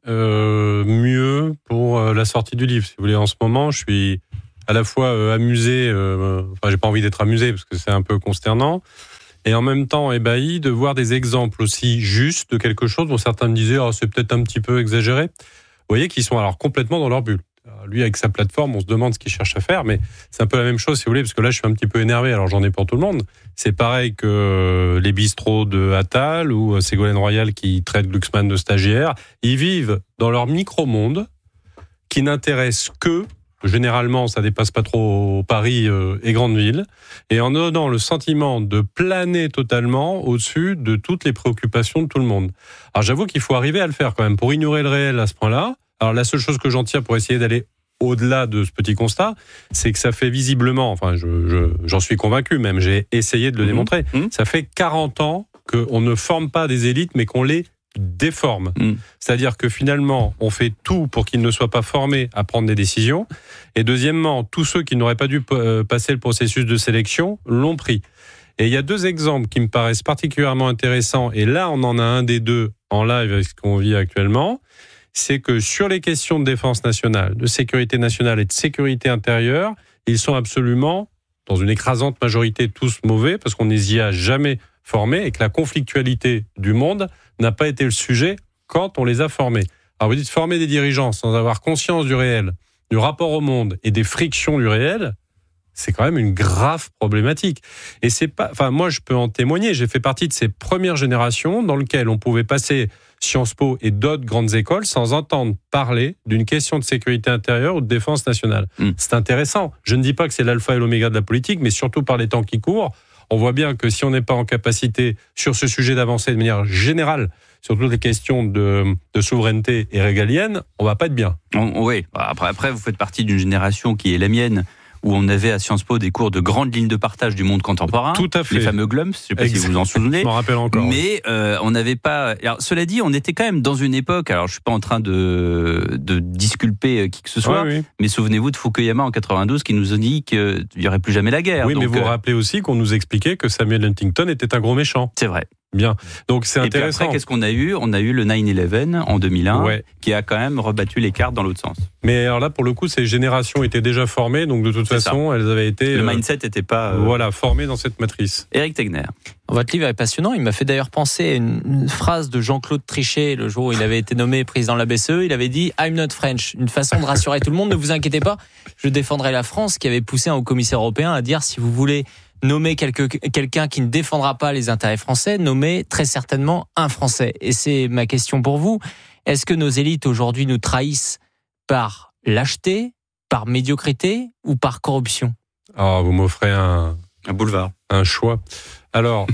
[SPEAKER 15] mieux pour la sortie du livre. Si vous voulez, en ce moment, je suis à la fois amusé, j'ai pas envie d'être amusé parce que c'est un peu consternant, et en même temps ébahi de voir des exemples aussi justes de quelque chose dont certains me disaient c'est peut-être un petit peu exagéré. Vous voyez qu'ils sont alors complètement dans leur bulle. Alors, lui, avec sa plateforme, on se demande ce qu'il cherche à faire, mais c'est un peu la même chose, si vous voulez, parce que là, je suis un petit peu énervé, alors j'en ai pour tout le monde. C'est pareil que les bistrots de Attal ou Ségolène Royal qui traite Glucksmann de stagiaire. Ils vivent dans leur micro-monde qui n'intéresse que, généralement, ça dépasse pas trop Paris et grandes villes, et en donnant le sentiment de planer totalement au-dessus de toutes les préoccupations de tout le monde. Alors j'avoue qu'il faut arriver à le faire quand même, pour ignorer le réel à ce point-là. Alors la seule chose que j'en tire pour essayer d'aller au-delà de ce petit constat, c'est que ça fait visiblement, j'en suis convaincu même, j'ai essayé de le démontrer, ça fait 40 ans qu'on ne forme pas des élites, mais qu'on les déforme. C'est-à-dire que finalement, on fait tout pour qu'ils ne soient pas formés à prendre des décisions. Et deuxièmement, tous ceux qui n'auraient pas dû passer le processus de sélection l'ont pris. Et il y a deux exemples qui me paraissent particulièrement intéressants. Et là, on en a un des deux en live avec ce qu'on vit actuellement. C'est que sur les questions de défense nationale, de sécurité nationale et de sécurité intérieure, ils sont absolument, dans une écrasante majorité, tous mauvais, parce qu'on ne les y a jamais formés et que la conflictualité du monde n'a pas été le sujet quand on les a formés. Alors vous dites former des dirigeants sans avoir conscience du réel, du rapport au monde et des frictions du réel, c'est quand même une grave problématique. Et c'est pas, moi je peux en témoigner, j'ai fait partie de ces premières générations dans lesquelles on pouvait passer Sciences Po et d'autres grandes écoles sans entendre parler d'une question de sécurité intérieure ou de défense nationale. C'est intéressant. Je ne dis pas que c'est l'alpha et l'oméga de la politique, mais surtout par les temps qui courent, on voit bien que si on n'est pas en capacité sur ce sujet d'avancer de manière générale sur toutes les questions de souveraineté et régalienne, on va pas être bien.
[SPEAKER 13] Oui, après vous faites partie d'une génération qui est la mienne, où on avait à Sciences Po des cours de grandes lignes de partage du monde contemporain. Tout à fait. Les fameux GLUMS, je ne sais pas si vous vous en souvenez.
[SPEAKER 15] Je m'en rappelle encore.
[SPEAKER 13] Mais on n'avait pas... Alors, cela dit, on était quand même dans une époque, alors je ne suis pas en train de disculper qui que ce soit, mais souvenez-vous de Fukuyama en 92 qui nous a dit qu'il n'y aurait plus jamais la guerre.
[SPEAKER 15] Oui, donc, mais vous vous rappelez aussi qu'on nous expliquait que Samuel Huntington était un gros méchant.
[SPEAKER 13] C'est vrai.
[SPEAKER 15] Bien. Donc c'est intéressant.
[SPEAKER 13] Et puis après, qu'est-ce qu'on a eu ? On a eu le 9/11 en 2001, qui a quand même rebattu les cartes dans l'autre sens.
[SPEAKER 15] Mais alors là, pour le coup, ces générations étaient déjà formées, donc de toute façon, elles avaient été...
[SPEAKER 13] Le mindset n'était pas...
[SPEAKER 15] formé dans cette matrice.
[SPEAKER 13] Éric Tegner.
[SPEAKER 16] Votre livre est passionnant. Il m'a fait d'ailleurs penser à une phrase de Jean-Claude Trichet, le jour où il avait été nommé président de la BCE. Il avait dit « I'm not French ». Une façon de rassurer tout le monde, ne vous inquiétez pas, je défendrai la France, qui avait poussé un haut-commissaire européen à dire « si vous voulez... nommer quelqu'un qui ne défendra pas les intérêts français, nommer très certainement un Français. Et c'est ma question pour vous. Est-ce que nos élites aujourd'hui nous trahissent par lâcheté, par médiocrité ou par corruption ?
[SPEAKER 15] Alors, vous m'offrez un
[SPEAKER 13] boulevard,
[SPEAKER 15] un choix. Alors,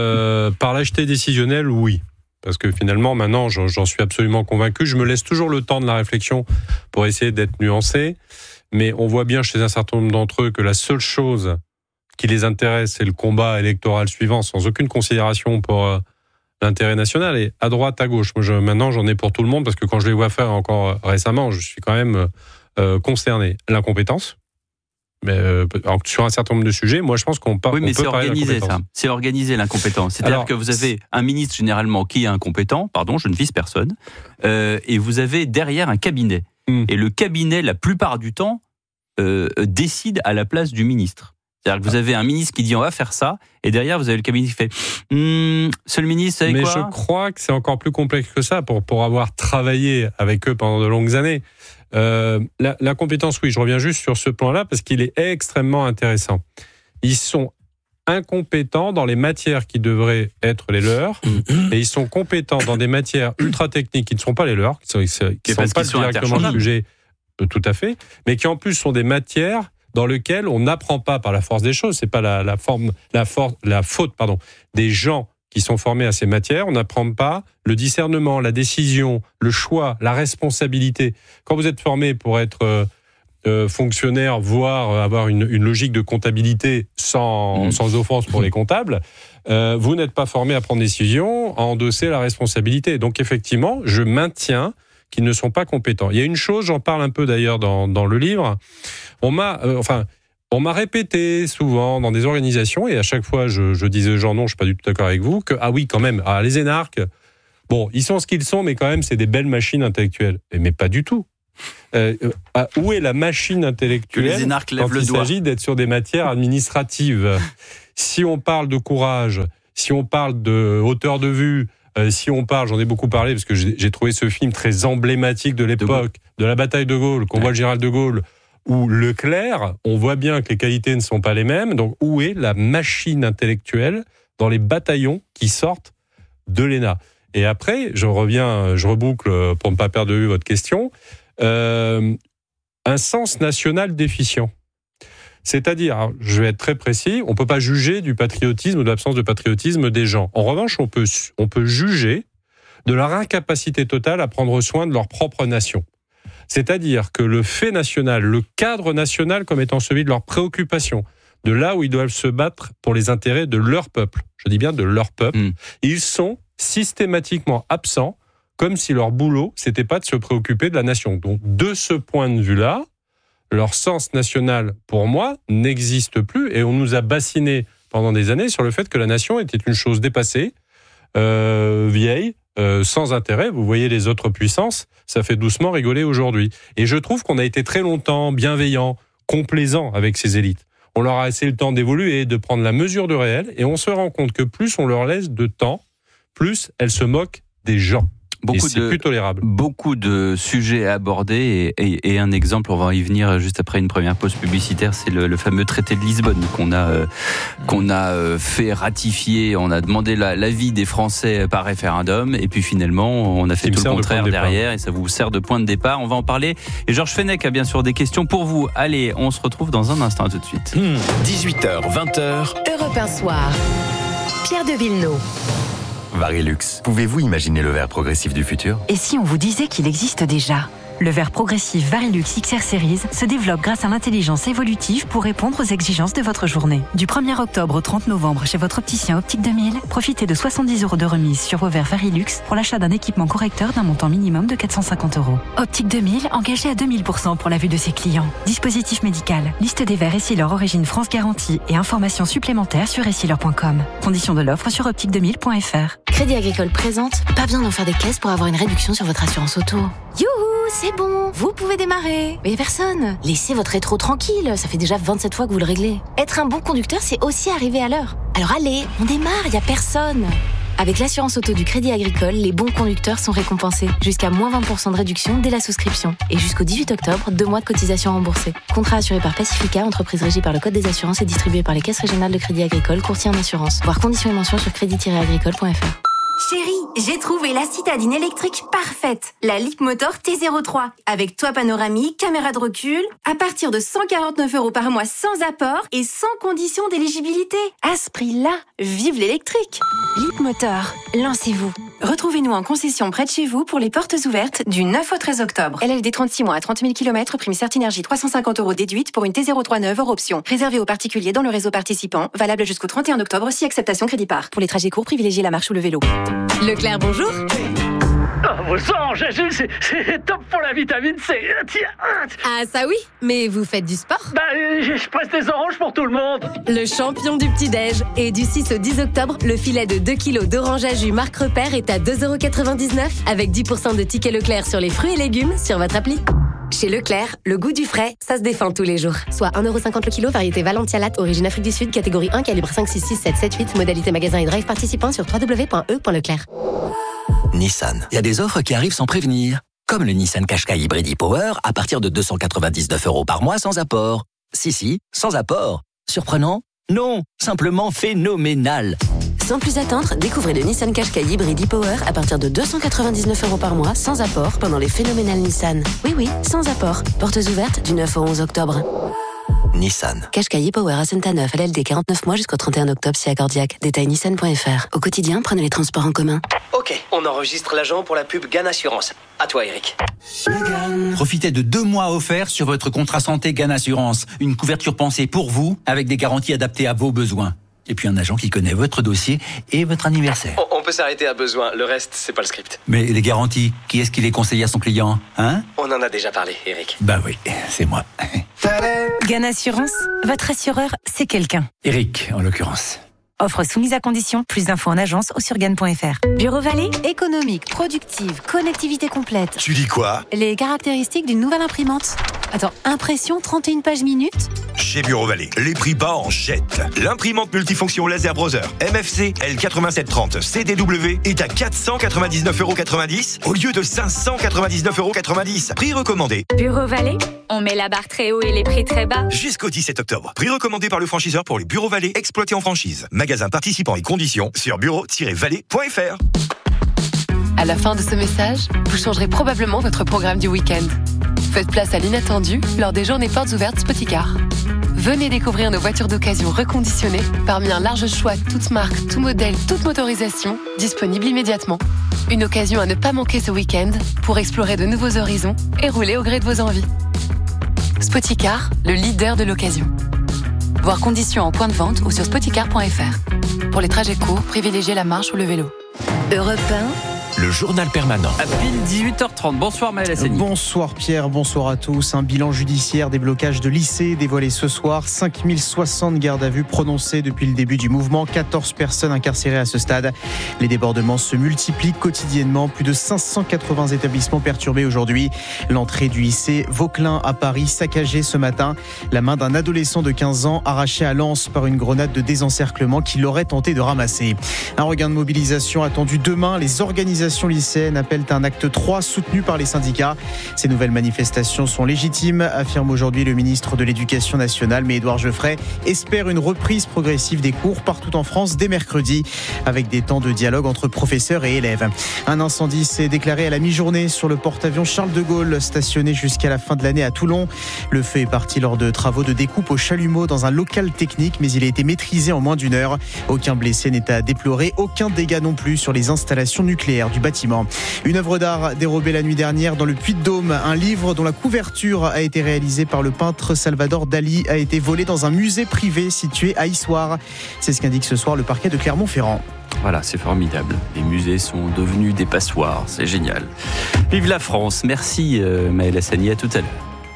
[SPEAKER 15] par lâcheté décisionnelle, oui. Parce que finalement, maintenant, j'en suis absolument convaincu. Je me laisse toujours le temps de la réflexion pour essayer d'être nuancé. Mais on voit bien chez un certain nombre d'entre eux que la seule chose qui les intéresse, c'est le combat électoral suivant, sans aucune considération pour l'intérêt national. Et à droite, à gauche, maintenant j'en ai pour tout le monde, parce que quand je les vois faire encore récemment, je suis quand même consterné. L'incompétence, mais sur un certain nombre de sujets, moi je pense qu'on peut...
[SPEAKER 13] Oui, mais c'est organisé ça. C'est organisé l'incompétence. C'est-à-dire que vous avez un ministre généralement qui est incompétent, pardon, je ne vise personne, et vous avez derrière un cabinet. Et le cabinet, la plupart du temps, décide à la place du ministre. C'est-à-dire que vous avez un ministre qui dit on va faire ça, et derrière vous avez le cabinet qui fait monsieur le ministre, vous savez quoi ?
[SPEAKER 15] Mais je crois que c'est encore plus complexe que ça pour avoir travaillé avec eux pendant de longues années. La compétence, oui, je reviens juste sur ce plan-là parce qu'il est extrêmement intéressant. Ils sont incompétents dans les matières qui devraient être les leurs, et ils sont compétents dans des matières ultra techniques qui ne sont pas les leurs, qui ne sont pas directement le sujet, tout à fait, mais qui en plus sont des matières dans lequel on n'apprend pas par la force des choses. C'est pas la faute des gens qui sont formés à ces matières. On n'apprend pas le discernement, la décision, le choix, la responsabilité. Quand vous êtes formé pour être fonctionnaire, voire avoir une logique de comptabilité sans offense pour les comptables, vous n'êtes pas formé à prendre des décisions, à endosser la responsabilité. Donc effectivement, je maintiens qu'ils ne sont pas compétents. Il y a une chose, j'en parle un peu d'ailleurs dans le livre, on m'a répété souvent dans des organisations, et à chaque fois je disais aux gens non, je suis pas du tout d'accord avec vous, que ah oui quand même, les énarques, bon, ils sont ce qu'ils sont, mais quand même c'est des belles machines intellectuelles. Mais pas du tout. Où est la machine intellectuelle quand il s'agit d'être sur des matières administratives? Si on parle de courage, si on parle de hauteur de vue, si on parle, j'en ai beaucoup parlé parce que j'ai trouvé ce film très emblématique de l'époque, de la bataille de Gaulle, qu'on voit le général de Gaulle, ou Leclerc, on voit bien que les qualités ne sont pas les mêmes. Donc où est la machine intellectuelle dans les bataillons qui sortent de l'ENA? Et après, je reboucle pour ne pas perdre de vue votre question, un sens national déficient. C'est-à-dire, alors, je vais être très précis, on ne peut pas juger du patriotisme ou de l'absence de patriotisme des gens. En revanche, on peut juger de leur incapacité totale à prendre soin de leur propre nation. C'est-à-dire que le fait national, le cadre national comme étant celui de leurs préoccupations, de là où ils doivent se battre pour les intérêts de leur peuple, je dis bien de leur peuple, ils sont systématiquement absents, comme si leur boulot, c'était pas de se préoccuper de la nation. Donc, de ce point de vue-là, leur sens national, pour moi, n'existe plus, et on nous a bassiné pendant des années sur le fait que la nation était une chose dépassée, vieille, sans intérêt. Vous voyez les autres puissances, ça fait doucement rigoler aujourd'hui. Et je trouve qu'on a été très longtemps bienveillant, complaisant avec ces élites. On leur a laissé le temps d'évoluer, de prendre la mesure de réel, et on se rend compte que plus on leur laisse de temps, plus elles se moquent des gens. C'est plus tolérable.
[SPEAKER 13] Beaucoup de sujets à aborder et un exemple, on va y venir juste après une première pause publicitaire, c'est le fameux traité de Lisbonne qu'on a fait ratifier. On a demandé l'avis des Français par référendum et puis finalement on a fait tout le contraire derrière et ça vous sert de point de départ. On va en parler et Georges Fenech a bien sûr des questions pour vous. Allez, on se retrouve dans un instant, à tout de suite.
[SPEAKER 10] 18h, 20h.
[SPEAKER 17] Europe 1 Soir. Pierre de Villeneuve.
[SPEAKER 18] Varilux, pouvez-vous imaginer le verre progressif du futur?
[SPEAKER 19] Et si on vous disait qu'il existe déjà? Le verre progressif Varilux XR Series se développe grâce à l'intelligence évolutive pour répondre aux exigences de votre journée. Du 1er octobre au 30 novembre chez votre opticien Optique 2000, profitez de 70 € de remise sur vos verres Varilux pour l'achat d'un équipement correcteur d'un montant minimum de 450 €. Optique 2000, engagé à 2000% pour la vue de ses clients. Dispositif médical, liste des verres Essilor Origine France Garantie et informations supplémentaires sur essilor.com. Conditions de l'offre sur optique2000.fr.
[SPEAKER 4] Crédit Agricole présente, pas besoin d'en faire des caisses pour avoir une réduction sur votre assurance auto. Youhou, c'est bon, vous pouvez démarrer. Mais personne. Laissez votre rétro tranquille, ça fait déjà 27 fois que vous le réglez. Être un bon conducteur, c'est aussi arriver à l'heure. Alors allez, on démarre, y a personne. Avec l'assurance auto du Crédit Agricole, les bons conducteurs sont récompensés. Jusqu'à moins 20% de réduction dès la souscription. Et jusqu'au 18 octobre, 2 mois de cotisation remboursée. Contrat assuré par Pacifica, entreprise régie par le Code des assurances et distribué par les caisses régionales de Crédit Agricole, courtier en assurance. Voir conditions et mentions sur crédit-agricole.fr.
[SPEAKER 20] Chérie, j'ai trouvé la citadine électrique parfaite. La Leapmotor T03. Avec toit panoramique, caméra de recul. À partir de 149 € par mois sans apport et sans condition d'éligibilité. À ce prix-là, vive l'électrique. Leapmotor, lancez-vous. Retrouvez-nous en concession près de chez vous pour les portes ouvertes du 9 au 13 octobre. LLD 36 mois à 30 000 km, prime Certinergie 350 € déduite pour une T03 neuve hors option. Réservé aux particuliers dans le réseau participant. Valable jusqu'au 31 octobre si acceptation crédit par. Pour les trajets courts, privilégiez la marche ou le vélo. Leclerc, bonjour.
[SPEAKER 21] Vos oranges, c'est top pour la vitamine C.
[SPEAKER 20] Ah ça oui, mais vous faites du sport?
[SPEAKER 21] Je presse des oranges pour tout le monde.
[SPEAKER 20] Le champion du petit-déj. Et du 6 au 10 octobre, le filet de 2 kg d'orange à jus Marc Repère est à 2,99 € avec 10% de tickets Leclerc sur les fruits et légumes sur votre appli. Chez Leclerc, le goût du frais, ça se défend tous les jours. Soit 1,50 € le kilo, variété Valentia Latte, origine Afrique du Sud, catégorie 1, calibre 5, 6, 6, 7, 7, 8, modalité magasin et drive participant sur www.e.leclerc.
[SPEAKER 22] Nissan. Il y a des offres qui arrivent sans prévenir. Comme le Nissan Qashqai Hybrid e-Power à partir de 299 € par mois sans apport. Si, sans apport. Surprenant? Non, simplement phénoménal.
[SPEAKER 4] Sans plus attendre, découvrez le Nissan Qashqai Hybrid e-Power à partir de 299 € par mois sans apport pendant les phénoménales Nissan. Oui, sans apport. Portes ouvertes du 9 au 11 octobre.
[SPEAKER 22] Nissan.
[SPEAKER 4] Qashqai Power Ascenta 9, LLD 49 mois jusqu'au 31 octobre si Accordiac. Détail nissan.fr. Au quotidien, prenez les transports en commun.
[SPEAKER 1] Ok, on enregistre l'agent pour la pub GAN Assurance. À toi, Eric.
[SPEAKER 2] Profitez de 2 mois offerts sur votre contrat santé GAN Assurance. Une couverture pensée pour vous, avec des garanties adaptées à vos besoins. Et puis un agent qui connaît votre dossier et votre anniversaire.
[SPEAKER 1] On peut s'arrêter à besoin, le reste, c'est pas le script.
[SPEAKER 2] Mais les garanties, qui est-ce qui les conseille à son client, hein?
[SPEAKER 1] On en a déjà parlé, Eric.
[SPEAKER 2] Bah oui, c'est moi.
[SPEAKER 19] GAN Assurance, votre assureur, c'est quelqu'un.
[SPEAKER 2] Eric, en l'occurrence.
[SPEAKER 19] Offre soumise à condition, plus d'infos en agence ou sur GAN.fr.
[SPEAKER 25] Bureau Vallée, économique, productive, connectivité complète.
[SPEAKER 5] Tu dis quoi?
[SPEAKER 25] Les caractéristiques d'une nouvelle imprimante. Attends, impression 31 pages minutes?
[SPEAKER 5] Chez Bureau Vallée, les prix bas en jette. L'imprimante multifonction Laser Browser MFC L8730 CDW est à 499,90€ au lieu de 599,90€. Prix recommandé.
[SPEAKER 25] Bureau Vallée, on met la barre très haut et les prix très bas.
[SPEAKER 5] Jusqu'au 17 octobre. Prix recommandé par le franchiseur pour les Bureaux Vallée exploités en franchise. Magasin participant et conditions sur bureau-vallée.fr.
[SPEAKER 6] À la fin de ce message, vous changerez probablement votre programme du week-end. Faites place à l'inattendu lors des journées portes ouvertes Spoticar. Venez découvrir nos voitures d'occasion reconditionnées parmi un large choix toutes marques, tout modèle, toute motorisation, disponible immédiatement. Une occasion à ne pas manquer ce week-end pour explorer de nouveaux horizons et rouler au gré de vos envies. Spoticar, le leader de l'occasion. Voir conditions en point de vente ou sur spoticar.fr. Pour les trajets courts, privilégiez la marche ou le vélo.
[SPEAKER 17] Europe 1.
[SPEAKER 10] Le journal permanent.
[SPEAKER 13] À pile 18h30. Bonsoir Maël Hassani.
[SPEAKER 7] Bonsoir Pierre, bonsoir à tous. Un bilan judiciaire des blocages de lycées dévoilé ce soir. 5060 gardes à vue prononcées depuis le début du mouvement. 14 personnes incarcérées à ce stade. Les débordements se multiplient quotidiennement. Plus de 580 établissements perturbés aujourd'hui. L'entrée du lycée Vauquelin à Paris saccagée ce matin. La main d'un adolescent de 15 ans arrachée à Lens par une grenade de désencerclement qu'il aurait tenté de ramasser. Un regain de mobilisation attendu demain. Les organisations lycéennes appellent un acte 3 soutenu par les syndicats. Ces nouvelles manifestations sont légitimes, affirme aujourd'hui le ministre de l'Éducation nationale, mais Édouard Geoffrey espère une reprise progressive des cours partout en France dès mercredi, avec des temps de dialogue entre professeurs et élèves. Un incendie s'est déclaré à la mi-journée sur le porte-avions Charles de Gaulle, stationné jusqu'à la fin de l'année à Toulon. Le feu est parti lors de travaux de découpe au chalumeau dans un local technique, mais il a été maîtrisé en moins d'une heure. Aucun blessé n'est à déplorer, aucun dégât non plus sur les installations nucléaires du bâtiment. Une œuvre d'art dérobée la nuit dernière dans le Puy-de-Dôme. Un livre dont la couverture a été réalisée par le peintre Salvador Dali a été volé dans un musée privé situé à Issoire. C'est ce qu'indique ce soir le parquet de Clermont-Ferrand.
[SPEAKER 13] Voilà, c'est formidable. Les musées sont devenus des passoires. C'est génial. Vive la France. Merci Maël Hassani. À tout à l'heure.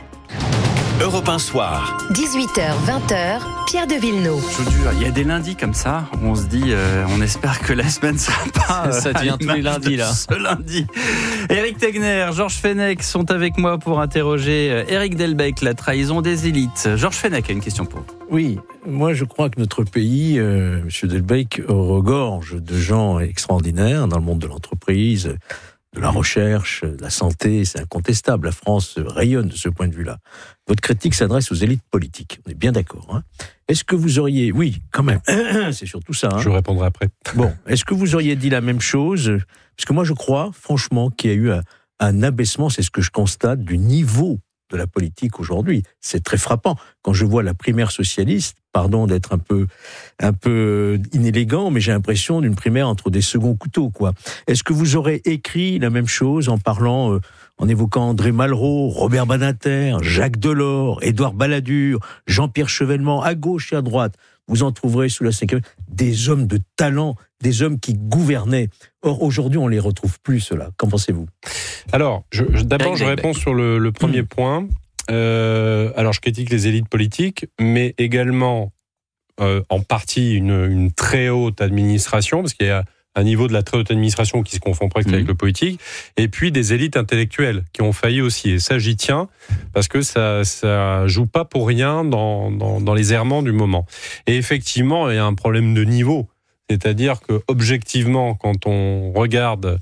[SPEAKER 10] Europe 1 soir.
[SPEAKER 17] 18h, 20h, Pierre de Villeneuve.
[SPEAKER 13] Je vous jure, il y a des lundis comme ça où on se dit, on espère que la semaine ne sera pas.
[SPEAKER 16] Ça devient tous les lundis là.
[SPEAKER 13] Ce lundi. Éric Tegner, Georges Fenech sont avec moi pour interroger Éric Delbecq, la trahison des élites. Georges Fenech a une question pour vous.
[SPEAKER 14] Oui, moi je crois que notre pays, Monsieur Delbecq, regorge de gens extraordinaires dans le monde de l'entreprise, de la recherche, de la santé, c'est incontestable. La France rayonne de ce point de vue-là. Votre critique s'adresse aux élites politiques. On est bien d'accord, hein? Est-ce que vous auriez... Oui, quand même. C'est surtout ça. Hein?
[SPEAKER 15] Je répondrai après.
[SPEAKER 14] Bon, est-ce que vous auriez dit la même chose? Parce que moi, je crois, franchement, qu'il y a eu un abaissement, c'est ce que je constate, du niveau de la politique aujourd'hui. C'est très frappant. Quand je vois la primaire socialiste, pardon d'être un peu inélégant, mais j'ai l'impression d'une primaire entre des seconds couteaux, quoi. Est-ce que vous aurez écrit la même chose en parlant, en évoquant André Malraux, Robert Badinter, Jacques Delors, Édouard Balladur, Jean-Pierre Chevènement, à gauche et à droite? Vous en trouverez sous la cinquième des hommes de talent, des hommes qui gouvernaient. Or, aujourd'hui, on ne les retrouve plus, ceux-là. Qu'en pensez-vous?
[SPEAKER 15] Alors, d'abord, je réponds sur le premier point. Alors, je critique les élites politiques, mais également, en partie, une très haute administration, parce qu'il y a un niveau de la très haute administration qui se confond presque avec le politique, et puis des élites intellectuelles qui ont failli aussi. Et ça, j'y tiens, parce que ça joue pas pour rien dans les errements du moment. Et effectivement, il y a un problème de niveau. C'est-à-dire que, objectivement, quand on regarde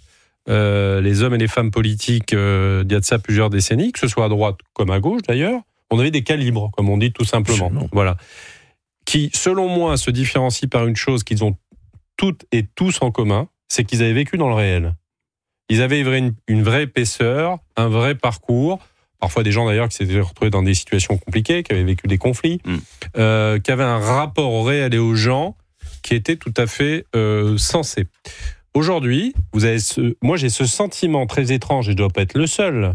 [SPEAKER 15] les hommes et les femmes politiques d'il y a de ça plusieurs décennies, que ce soit à droite comme à gauche d'ailleurs, on avait des calibres, comme on dit tout simplement. Voilà. Qui, selon moi, se différencient par une chose qu'ils ont toutes et tous en commun, c'est qu'ils avaient vécu dans le réel. Ils avaient une vraie épaisseur, un vrai parcours. parfois des gens d'ailleurs qui s'étaient retrouvés dans des situations compliquées, qui avaient vécu des conflits, qui avaient un rapport au réel et aux gens qui était tout à fait sensé. Aujourd'hui, moi j'ai ce sentiment très étrange, et je ne dois pas être le seul,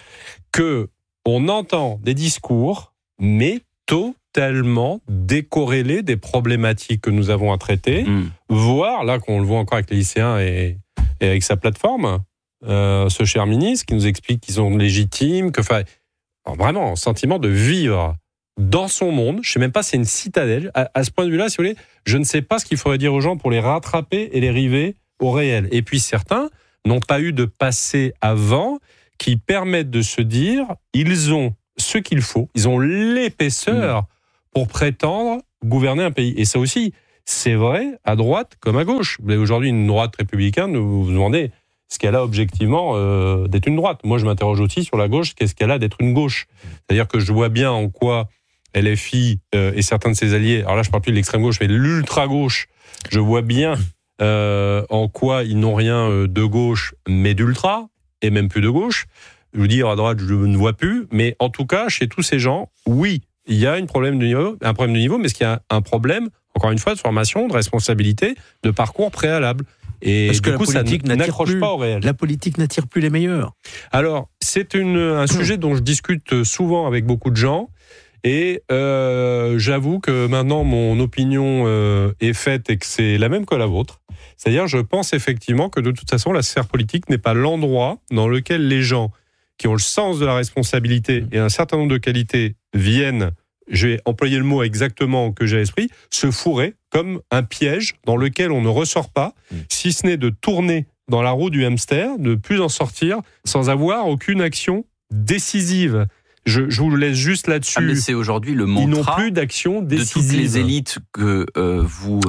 [SPEAKER 15] qu'on entend des discours, mais totalement décorrélés des problématiques que nous avons à traiter, voire, là qu'on le voit encore avec les lycéens et avec sa plateforme, ce cher ministre qui nous explique qu'ils sont légitimes, vraiment un sentiment de vivre dans son monde. Je ne sais même pas si c'est une citadelle. À ce point de vue-là, si vous voulez, je ne sais pas ce qu'il faudrait dire aux gens pour les rattraper et les river au réel. Et puis certains n'ont pas eu de passé avant qui permettent de se dire ils ont ce qu'il faut, ils ont l'épaisseur pour prétendre gouverner un pays. Et ça aussi, c'est vrai à droite comme à gauche. Vous avez aujourd'hui une droite républicaine, vous vous demandez ce qu'elle a objectivement d'être une droite. Moi, je m'interroge aussi sur la gauche, qu'est-ce qu'elle a d'être une gauche. C'est-à-dire que je vois bien en quoi LFI et certains de ses alliés, alors là je ne parle plus de l'extrême gauche, mais de l'ultra-gauche, je vois bien en quoi ils n'ont rien de gauche, mais d'ultra, et même plus de gauche. Je vous dis, à droite, je ne vois plus, mais en tout cas, chez tous ces gens, oui, il y a un problème de niveau, mais est-ce qu'il y a un problème, encore une fois, de formation, de responsabilité, de parcours préalable? Et
[SPEAKER 14] parce que
[SPEAKER 15] du coup, ça n'accroche pas au réel.
[SPEAKER 14] La politique n'attire plus les meilleurs.
[SPEAKER 15] Alors, c'est un sujet dont je discute souvent avec beaucoup de gens. Et j'avoue que maintenant mon opinion est faite et que c'est la même que la vôtre. C'est-à-dire, je pense effectivement que de toute façon, la sphère politique n'est pas l'endroit dans lequel les gens qui ont le sens de la responsabilité et un certain nombre de qualités viennent, je vais employer le mot exactement que j'ai à l'esprit, se fourrer comme un piège dans lequel on ne ressort pas, si ce n'est de tourner dans la roue du hamster, de ne plus en sortir sans avoir aucune action décisive. Je vous laisse juste là-dessus.
[SPEAKER 13] Mais c'est aujourd'hui le mantra.
[SPEAKER 15] Ils n'ont plus d'action décisive.
[SPEAKER 13] De toutes les élites que vous,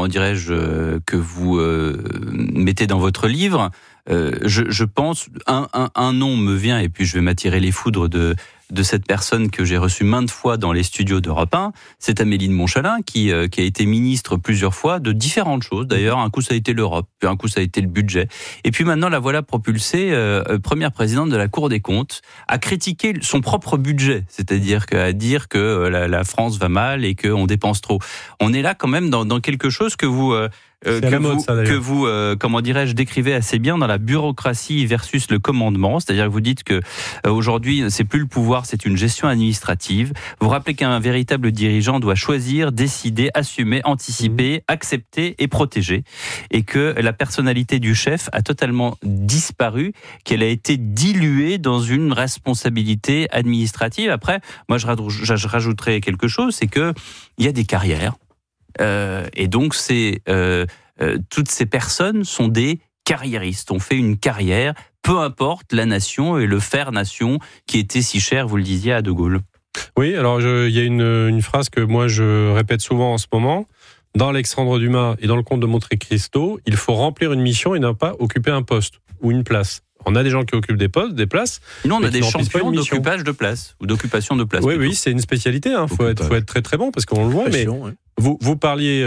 [SPEAKER 13] que vous mettez dans votre livre. Je pense, un nom me vient, et puis je vais m'attirer les foudres de cette personne que j'ai reçue maintes fois dans les studios d'Europe 1, c'est Amélie de Montchalin qui a été ministre plusieurs fois de différentes choses. D'ailleurs, un coup ça a été l'Europe, puis un coup ça a été le budget. Et puis maintenant, la voilà propulsée, première présidente de la Cour des comptes, à critiquer son propre budget, c'est-à-dire à dire que la France va mal et qu'on dépense trop. On est là quand même dans quelque chose que vous... comment dirais-je, décrivez assez bien dans la bureaucratie versus le commandement. C'est-à-dire que vous dites que aujourd'hui, c'est plus le pouvoir, c'est une gestion administrative. Vous rappelez qu'un véritable dirigeant doit choisir, décider, assumer, anticiper, accepter et protéger. Et que la personnalité du chef a totalement disparu, qu'elle a été diluée dans une responsabilité administrative. Après, moi, je rajouterais quelque chose, c'est que il y a des carrières. Et donc, toutes ces personnes sont des carriéristes. On fait une carrière, peu importe la nation et le faire nation qui était si cher, vous le disiez, à De Gaulle.
[SPEAKER 15] Oui, alors il y a une phrase que moi je répète souvent en ce moment. Dans Alexandre Dumas et dans le Comte de Monte Cristo, il faut remplir une mission et ne pas occuper un poste ou une place. On a des gens qui occupent des postes, des places.
[SPEAKER 13] Sinon, on a des champions d'occupage de place ou d'occupation de place.
[SPEAKER 15] Oui, c'est une spécialité. Il faut être très très bon parce qu'on le voit. Mais vous parliez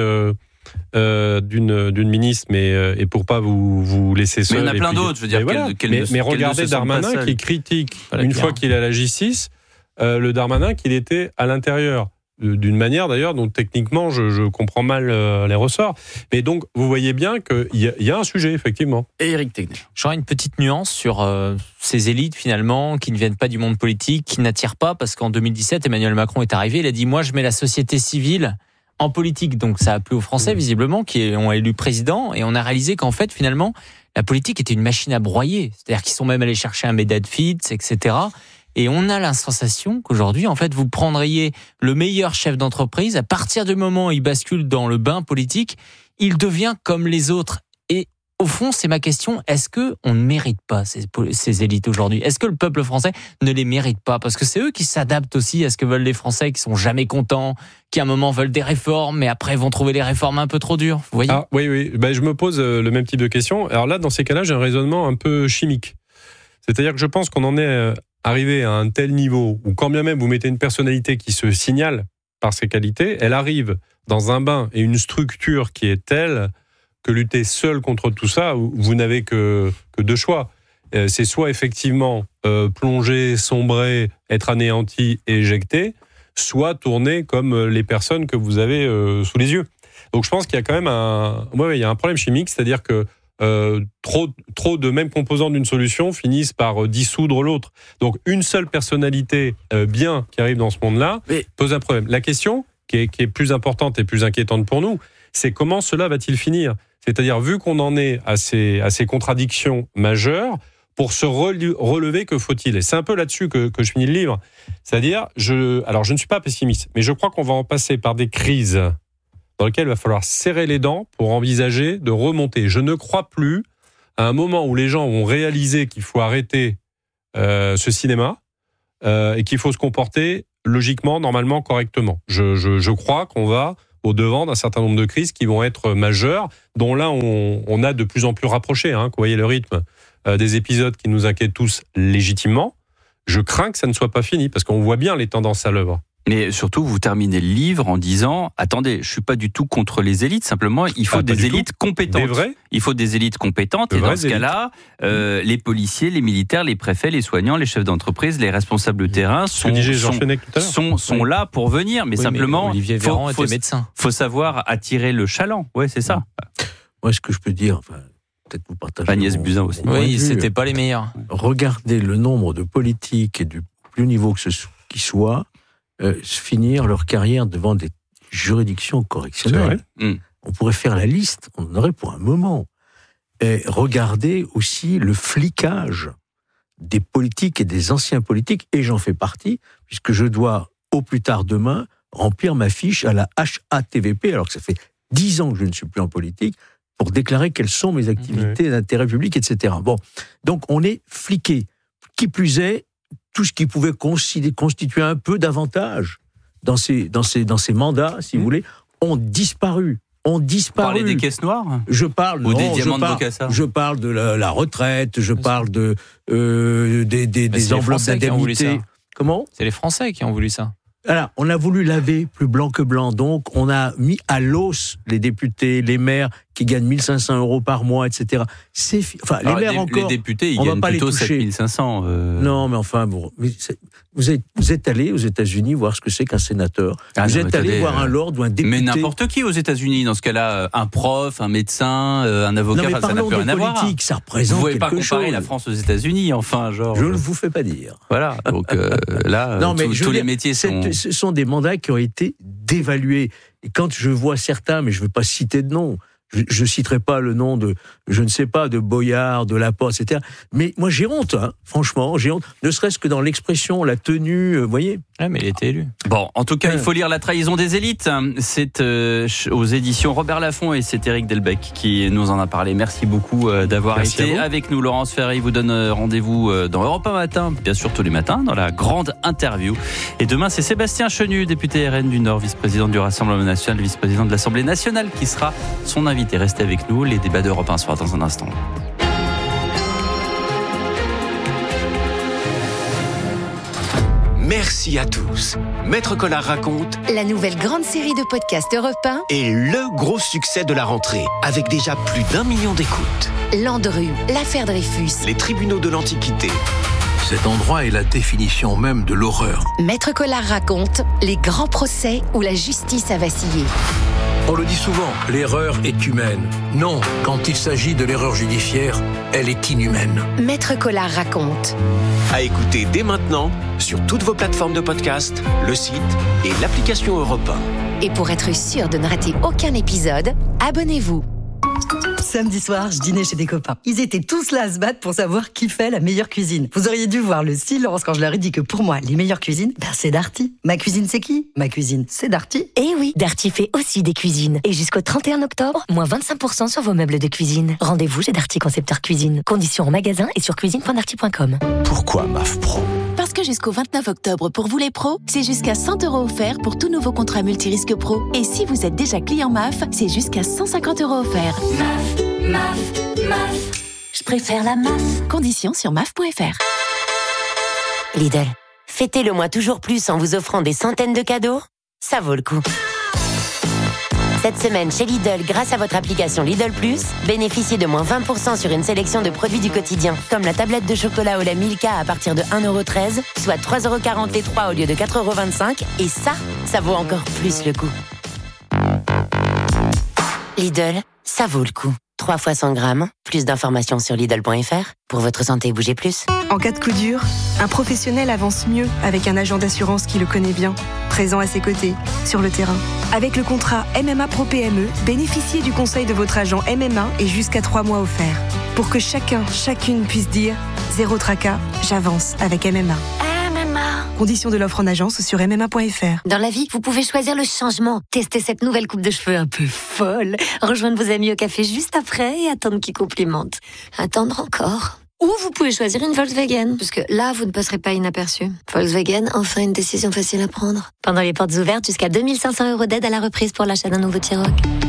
[SPEAKER 15] d'une ministre, mais et pour pas vous laisser seul.
[SPEAKER 13] Mais il y en a plein d'autres. Je veux dire,
[SPEAKER 15] mais regardez Darmanin qui critique une fois qu'il est à la J6, le Darmanin qu'il était à l'intérieur. D'une manière d'ailleurs dont techniquement je comprends mal les ressorts. Mais donc vous voyez bien qu'il y a un sujet effectivement.
[SPEAKER 13] Et Éric Tegner.
[SPEAKER 16] J'aurais une petite nuance sur ces élites finalement qui ne viennent pas du monde politique, qui n'attirent pas, parce qu'en 2017 Emmanuel Macron est arrivé, il a dit moi je mets la société civile en politique, donc ça a plu aux Français visiblement qui ont élu président, et on a réalisé qu'en fait finalement la politique était une machine à broyer, c'est-à-dire qu'ils sont même allés chercher un Medad Fitz, etc. Et on a la sensation qu'aujourd'hui, en fait, vous prendriez le meilleur chef d'entreprise, à partir du moment où il bascule dans le bain politique, il devient comme les autres. Et au fond, c'est ma question, est-ce qu'on ne mérite pas ces élites aujourd'hui ? Est-ce que le peuple français ne les mérite pas ? Parce que c'est eux qui s'adaptent aussi à ce que veulent les Français, qui sont jamais contents, qui à un moment veulent des réformes, mais après vont trouver les réformes un peu trop dures. Vous voyez ?
[SPEAKER 15] Oui. Je me pose le même type de question. Alors là, dans ces cas-là, j'ai un raisonnement un peu chimique. C'est-à-dire que je pense qu'on en est... arriver à un tel niveau où quand bien même vous mettez une personnalité qui se signale par ses qualités, elle arrive dans un bain et une structure qui est telle que lutter seul contre tout ça, vous n'avez que deux choix. c'est soit effectivement plonger, sombrer, être anéanti et éjecté, soit tourner comme les personnes que vous avez sous les yeux. Donc je pense qu'il y a quand même il y a un problème chimique, c'est-à-dire que trop de mêmes composants d'une solution finissent par dissoudre l'autre. Donc une seule personnalité bien qui arrive dans ce monde-là pose un problème. La question qui est plus importante et plus inquiétante pour nous, c'est comment cela va-t-il finir ? C'est-à-dire, vu qu'on en est à ces contradictions majeures, pour se relever, que faut-il ? Et c'est un peu là-dessus que je finis le livre. C'est-à-dire, je ne suis pas pessimiste, mais je crois qu'on va en passer par des crises dans lesquelles il va falloir serrer les dents pour envisager de remonter. Je ne crois plus à un moment où les gens vont réaliser qu'il faut arrêter ce cinéma et qu'il faut se comporter logiquement, normalement, correctement. Je crois qu'on va au-devant d'un certain nombre de crises qui vont être majeures, dont là, on a de plus en plus rapproché. Vous voyez le rythme des épisodes qui nous inquiètent tous légitimement. Je crains que ça ne soit pas fini, parce qu'on voit bien les tendances à l'œuvre.
[SPEAKER 13] Mais surtout, vous terminez le livre en disant, attendez, je suis pas du tout contre les élites, simplement, il faut des élites compétentes. Il faut des élites compétentes, et dans ce cas-là, les policiers, les militaires, les préfets, les soignants, les chefs d'entreprise, les responsables de terrain sont là pour venir, mais simplement,
[SPEAKER 16] Olivier Véran était médecin.
[SPEAKER 13] Faut savoir attirer le chaland. Ouais, c'est ça.
[SPEAKER 14] Moi, ce que je peux dire, peut-être vous partagez.
[SPEAKER 13] Agnès Buzyn aussi.
[SPEAKER 16] Oui, c'était pas les meilleurs.
[SPEAKER 14] Regardez le nombre de politiques et du plus haut niveau qui soit, finir leur carrière devant des juridictions correctionnelles. On pourrait faire la liste, on en aurait pour un moment. Et regardez aussi le flicage des politiques et des anciens politiques, et j'en fais partie, puisque je dois, au plus tard demain, remplir ma fiche à la HATVP, alors que ça fait 10 ans que je ne suis plus en politique, pour déclarer quelles sont mes activités d'intérêt public, etc. Bon, donc on est fliqué. Qui plus est, tout ce qui pouvait constituer un peu d'avantage dans ces mandats, si vous voulez, ont disparu.
[SPEAKER 13] Vous parlez des caisses noires ?
[SPEAKER 14] Je parle
[SPEAKER 13] des diamants de Bokassa ?
[SPEAKER 14] Je parle de la retraite, je parle des enveloppes d'indemnité. Comment ?
[SPEAKER 16] C'est les Français qui ont voulu ça.
[SPEAKER 14] Alors, on a voulu laver plus blanc que blanc, donc on a mis à l'os les députés, les maires qui gagnent 1 500 € par mois, etc. Les maires encore.
[SPEAKER 13] Les députés, ils gagnent plutôt 7 500.
[SPEAKER 14] Non, mais enfin, vous êtes allé aux États-Unis voir ce que c'est qu'un sénateur. Vous êtes allé voir un lord ou un député.
[SPEAKER 13] Mais n'importe qui aux États-Unis, dans ce cas-là, un prof, un médecin, un avocat, ça n'a plus rien à voir.
[SPEAKER 14] Ça représente
[SPEAKER 13] vous ne pouvez pas comparer
[SPEAKER 14] chose.
[SPEAKER 13] La France aux États-Unis, enfin, genre.
[SPEAKER 14] Je ne vous fais pas dire.
[SPEAKER 13] Voilà. Donc là, tous les métiers sont.
[SPEAKER 14] Ce sont des mandats qui ont été dévalués. Et quand je vois certains, mais je ne veux pas citer de nom. Je ne citerai pas le nom de, je ne sais pas, de Boyard, de Laporte, etc. Mais moi, j'ai honte, franchement, j'ai honte. Ne serait-ce que dans l'expression, la tenue, vous voyez.
[SPEAKER 16] Ouais, mais il était élu.
[SPEAKER 13] Bon, en tout cas, il faut lire La trahison des élites. C'est aux éditions Robert Laffont, et c'est Éric Delbecq qui nous en a parlé. Merci beaucoup d'avoir été avec nous. Laurence Ferrari vous donne rendez-vous dans Europe 1 Matin, bien sûr tous les matins, dans la grande interview. Et demain, c'est Sébastien Chenu, député RN du Nord, vice-président du Rassemblement national, vice-président de l'Assemblée nationale, qui sera son invité. Restez avec nous, les débats d'Europe 1 soir dans un instant.
[SPEAKER 3] Merci à tous. Maître Collard raconte
[SPEAKER 17] la nouvelle grande série de podcasts Europe 1
[SPEAKER 3] et le gros succès de la rentrée, avec déjà plus d'1 million d'écoutes.
[SPEAKER 17] Landru, l'affaire Dreyfus,
[SPEAKER 3] les tribunaux de l'Antiquité.
[SPEAKER 8] Cet endroit est la définition même de l'horreur.
[SPEAKER 17] Maître Collard raconte les grands procès où la justice a vacillé.
[SPEAKER 8] On le dit souvent, l'erreur est humaine. Non, quand il s'agit de l'erreur judiciaire, elle est inhumaine.
[SPEAKER 17] Maître Collard raconte.
[SPEAKER 3] À écouter dès maintenant sur toutes vos plateformes de podcast, le site et l'application Europe 1.
[SPEAKER 17] Et pour être sûr de ne rater aucun épisode, abonnez-vous.
[SPEAKER 11] Samedi soir, je dînais chez des copains. Ils étaient tous là à se battre pour savoir qui fait la meilleure cuisine. Vous auriez dû voir le silence quand je leur ai dit que pour moi, les meilleures cuisines, c'est Darty. Ma cuisine, c'est qui ? Ma cuisine, c'est Darty.
[SPEAKER 12] Eh oui, Darty fait aussi des cuisines. Et jusqu'au 31 octobre, moins 25% sur vos meubles de cuisine. Rendez-vous chez Darty Concepteur Cuisine. Conditions en magasin et sur cuisine.darty.com.
[SPEAKER 3] Pourquoi MAF Pro ?
[SPEAKER 23] Parce que jusqu'au 29 octobre, pour vous les pros, c'est jusqu'à 100 € offerts pour tout nouveau contrat multirisque pro. Et si vous êtes déjà client MAF, c'est jusqu'à 150 € offerts. MAF. Je préfère la MAF. Conditions sur MAF.fr.
[SPEAKER 12] Lidl, fêtez le mois toujours plus en vous offrant des centaines de cadeaux. Ça vaut le coup.
[SPEAKER 9] Cette semaine, chez Lidl, grâce à votre application Lidl Plus, bénéficiez de moins 20% sur une sélection de produits du quotidien, comme la tablette de chocolat au lait Milka à partir de 1,13€, soit 3,40€ les 3 au lieu de 4,25€. Et ça vaut encore plus le coup. Lidl, ça vaut le coup. 3 fois 100 grammes, plus d'informations sur Lidl.fr. Pour votre santé, bougez plus.
[SPEAKER 18] En cas de coup dur, un professionnel avance mieux avec un agent d'assurance qui le connaît bien, présent à ses côtés, sur le terrain. Avec le contrat MMA Pro PME, bénéficiez du conseil de votre agent MMA et jusqu'à 3 mois offerts. Pour que chacune puisse dire « Zéro tracas, j'avance avec MMA ». Conditions de l'offre en agence sur MMA.fr.
[SPEAKER 4] Dans la vie, vous pouvez choisir le changement. Tester cette nouvelle coupe de cheveux un peu folle. Rejoindre vos amis au café juste après et attendre qu'ils complimentent. Attendre encore. Ou vous pouvez choisir une Volkswagen, parce que là, vous ne passerez pas inaperçu. Volkswagen, enfin une décision facile à prendre. Pendant les portes ouvertes, jusqu'à 2500 € d'aide à la reprise pour l'achat d'un nouveau T-Roc.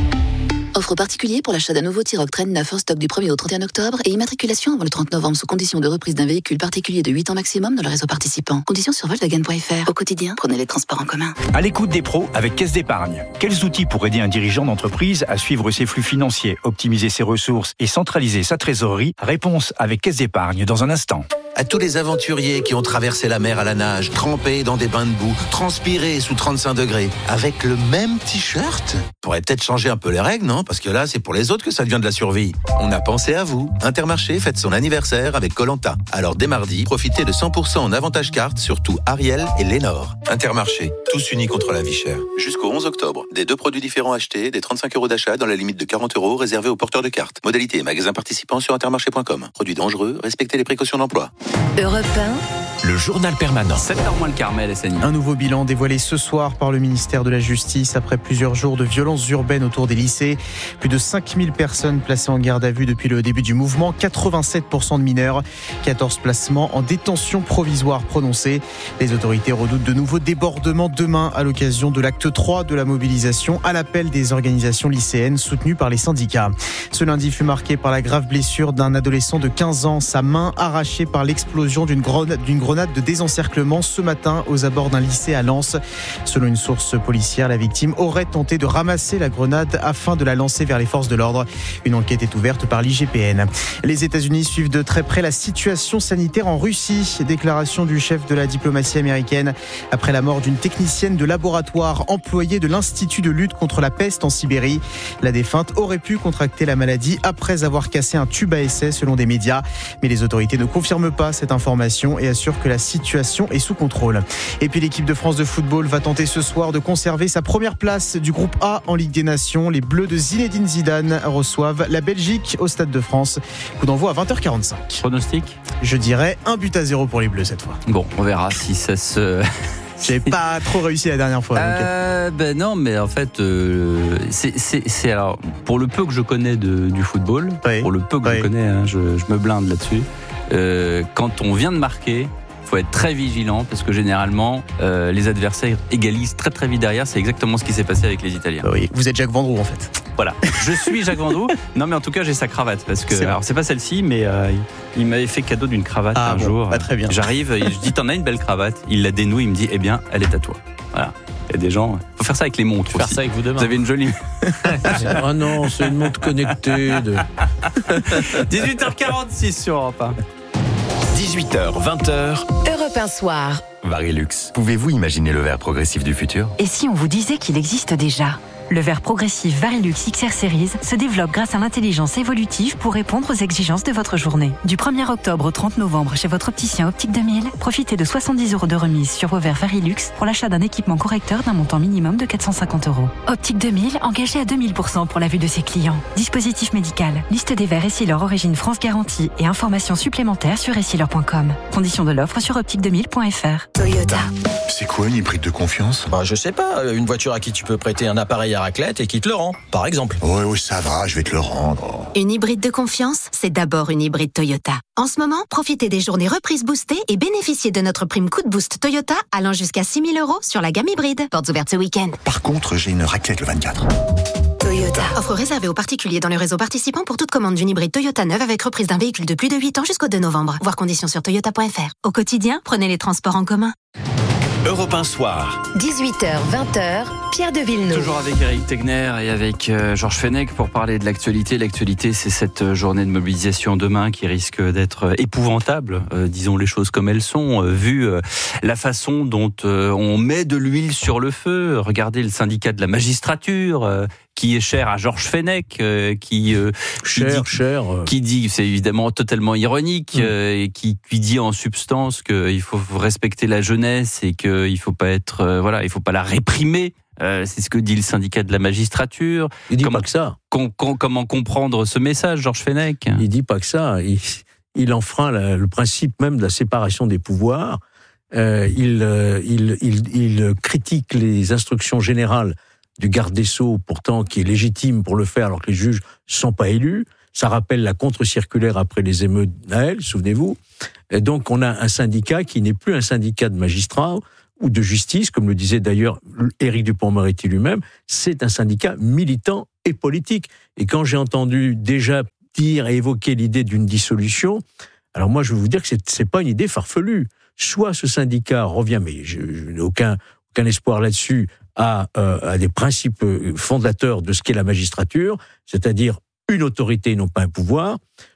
[SPEAKER 20] Offre particulier pour l'achat d'un nouveau T-Roc Traîne 9 en stock du 1er au 31 octobre et immatriculation avant le 30 novembre sous condition de reprise d'un véhicule particulier de 8 ans maximum dans le réseau participant. Conditions sur Volkswagen.fr. Au quotidien, prenez les transports en commun.
[SPEAKER 21] À l'écoute des pros avec Caisse d'épargne. Quels outils pour aider un dirigeant d'entreprise à suivre ses flux financiers, optimiser ses ressources et centraliser sa trésorerie? Réponse avec Caisse d'épargne dans un instant.
[SPEAKER 24] À tous les aventuriers qui ont traversé la mer à la nage, trempés dans des bains de boue, transpirés sous 35 degrés, avec le même t-shirt? Faudrait peut-être changer un peu les règles, non? Parce que là, c'est pour les autres que ça devient de la survie. On a pensé à vous. Intermarché fête son anniversaire avec Koh-Lanta. Alors dès mardi, profitez de 100% en avantage carte sur tout Ariel et Lénore. Intermarché, tous unis contre la vie chère. Jusqu'au 11 octobre, des 2 produits différents achetés, des 35 € d'achat dans la limite de 40 € réservés aux porteurs de cartes. Modalité et magasins participants sur intermarché.com. Produits dangereux, respectez les précautions d'emploi.
[SPEAKER 3] Europe 1, le journal permanent.
[SPEAKER 13] 7h moins le Carmel et Sani.
[SPEAKER 7] Un nouveau bilan dévoilé ce soir par le ministère de la Justice après plusieurs jours de violences urbaines autour des lycées. Plus de 5000 personnes placées en garde à vue depuis le début du mouvement, 87% de mineurs, 14 placements en détention provisoire prononcés. Les autorités redoutent de nouveaux débordements demain à l'occasion de l'acte 3 de la mobilisation à l'appel des organisations lycéennes soutenues par les syndicats. Ce lundi fut marqué par la grave blessure d'un adolescent de 15 ans, sa main arrachée par l'explosion d'une grenade de désencerclement ce matin aux abords d'un lycée à Lens. Selon une source policière, la victime aurait tenté de ramasser la grenade afin de la lancer vers les forces de l'ordre. Une enquête est ouverte par l'IGPN. Les États-Unis suivent de très près la situation sanitaire en Russie. Déclaration du chef de la diplomatie américaine après la mort d'une technicienne de laboratoire employée de l'Institut de lutte contre la peste en Sibérie. La défunte aurait pu contracter la maladie après avoir cassé un tube à essai selon des médias. Mais les autorités ne confirment pas cette information et assure que la situation est sous contrôle. Et puis l'équipe de France de football va tenter ce soir de conserver sa première place du groupe A en Ligue des Nations. Les Bleus de Zinedine Zidane reçoivent la Belgique au Stade de France. Coup d'envoi à 20h45.
[SPEAKER 13] Pronostic ?
[SPEAKER 7] Je dirais 1-0 pour les Bleus cette fois.
[SPEAKER 13] Bon, on verra si ça se...
[SPEAKER 7] J'ai pas trop réussi la dernière fois.
[SPEAKER 13] Ben non, mais en fait, c'est alors pour le peu que je connais du football, pour le peu que je connais, hein, je me blinde là-dessus. Quand on vient de marquer, faut être très vigilant parce que généralement les adversaires égalisent très très vite derrière. C'est exactement ce qui s'est passé avec les Italiens.
[SPEAKER 7] Oui, vous êtes Jacques Vendroux en fait.
[SPEAKER 13] Voilà, je suis Jacques Vendroux. Non mais en tout cas j'ai sa cravate parce que alors c'est pas celle-ci mais il m'avait fait cadeau d'une cravate un jour.
[SPEAKER 7] Pas très bien.
[SPEAKER 13] J'arrive, et je dis t'en as une belle cravate. Il la dénoue, il me dit eh bien elle est à toi. Voilà. Il y a des gens. Faut faire ça avec les montres.
[SPEAKER 16] Faire ça avec vous demain.
[SPEAKER 13] Vous avez une jolie.
[SPEAKER 14] Ah non, c'est une montre connectée.
[SPEAKER 13] 18h46 sur Europe 1.
[SPEAKER 3] 18h, 20h.
[SPEAKER 17] Europe 1 soir.
[SPEAKER 10] Varilux, pouvez-vous imaginer le verre progressif du futur?
[SPEAKER 19] Et si on vous disait qu'il existe déjà ? Le verre progressif Varilux XR Series se développe grâce à l'intelligence évolutive pour répondre aux exigences de votre journée. Du 1er octobre au 30 novembre chez votre opticien Optique 2000, profitez de 70 € de remise sur vos verres Varilux pour l'achat d'un équipement correcteur d'un montant minimum de 450 €. Optique 2000, engagé à 2000% pour la vue de ses clients. Dispositif médical, liste des verres Essilor Origine France Garantie et informations supplémentaires sur essilor.com. Conditions de l'offre sur optique2000.fr.
[SPEAKER 17] Toyota.
[SPEAKER 26] C'est quoi une hybride de confiance?
[SPEAKER 27] Je sais pas, une voiture à qui tu peux prêter un appareil à raclette et qui te le rend, par exemple.
[SPEAKER 26] Oui, ça va, je vais te le rendre.
[SPEAKER 17] Une hybride de confiance, c'est d'abord une hybride Toyota. En ce moment, profitez des journées reprises boostées et bénéficiez de notre prime coup de boost Toyota allant jusqu'à 6 000 € sur la gamme hybride. Portes ouvertes ce week-end.
[SPEAKER 26] Par contre, j'ai une raclette le 24.
[SPEAKER 17] Toyota. Offre réservée aux particuliers dans le réseau participant pour toute commande d'une hybride Toyota neuve avec reprise d'un véhicule de plus de 8 ans jusqu'au 2 novembre. Voir conditions sur toyota.fr. Au quotidien, prenez les transports en commun.
[SPEAKER 3] Europe 1 Soir.
[SPEAKER 12] 18h, 20h, Pierre de Villeneuve.
[SPEAKER 13] Toujours avec Éric Tegner et avec Georges Fenech pour parler de l'actualité. L'actualité, c'est cette journée de mobilisation demain qui risque d'être épouvantable, disons les choses comme elles sont, vu la façon dont on met de l'huile sur le feu. Regardez le syndicat de la magistrature, qui est cher à Georges Fenech, qui dit, c'est évidemment totalement ironique, et qui dit en substance qu'il faut respecter la jeunesse et qu'il faut pas être, il faut pas la réprimer. C'est ce que dit le syndicat de la magistrature.
[SPEAKER 14] Il dit pas que ça.
[SPEAKER 13] Comment comprendre ce message, Georges Fenech ?
[SPEAKER 14] Il dit pas que ça. Il enfreint le principe même de la séparation des pouvoirs. Il critique les instructions générales du garde des Sceaux, pourtant qui est légitime pour le faire alors que les juges ne sont pas élus. Ça rappelle la contre-circulaire après les émeutes d'Ael, souvenez-vous. Et donc on a un syndicat qui n'est plus un syndicat de magistrats ou de justice, comme le disait d'ailleurs Éric Dupond-Moretti lui-même, c'est un syndicat militant et politique. Et quand j'ai entendu déjà dire et évoquer l'idée d'une dissolution, alors moi je vais vous dire que c'est pas une idée farfelue. Soit ce syndicat revient, mais je n'ai aucun espoir là-dessus, à des principes fondateurs de ce qu'est la magistrature, c'est-à-dire une autorité et non pas un pouvoir,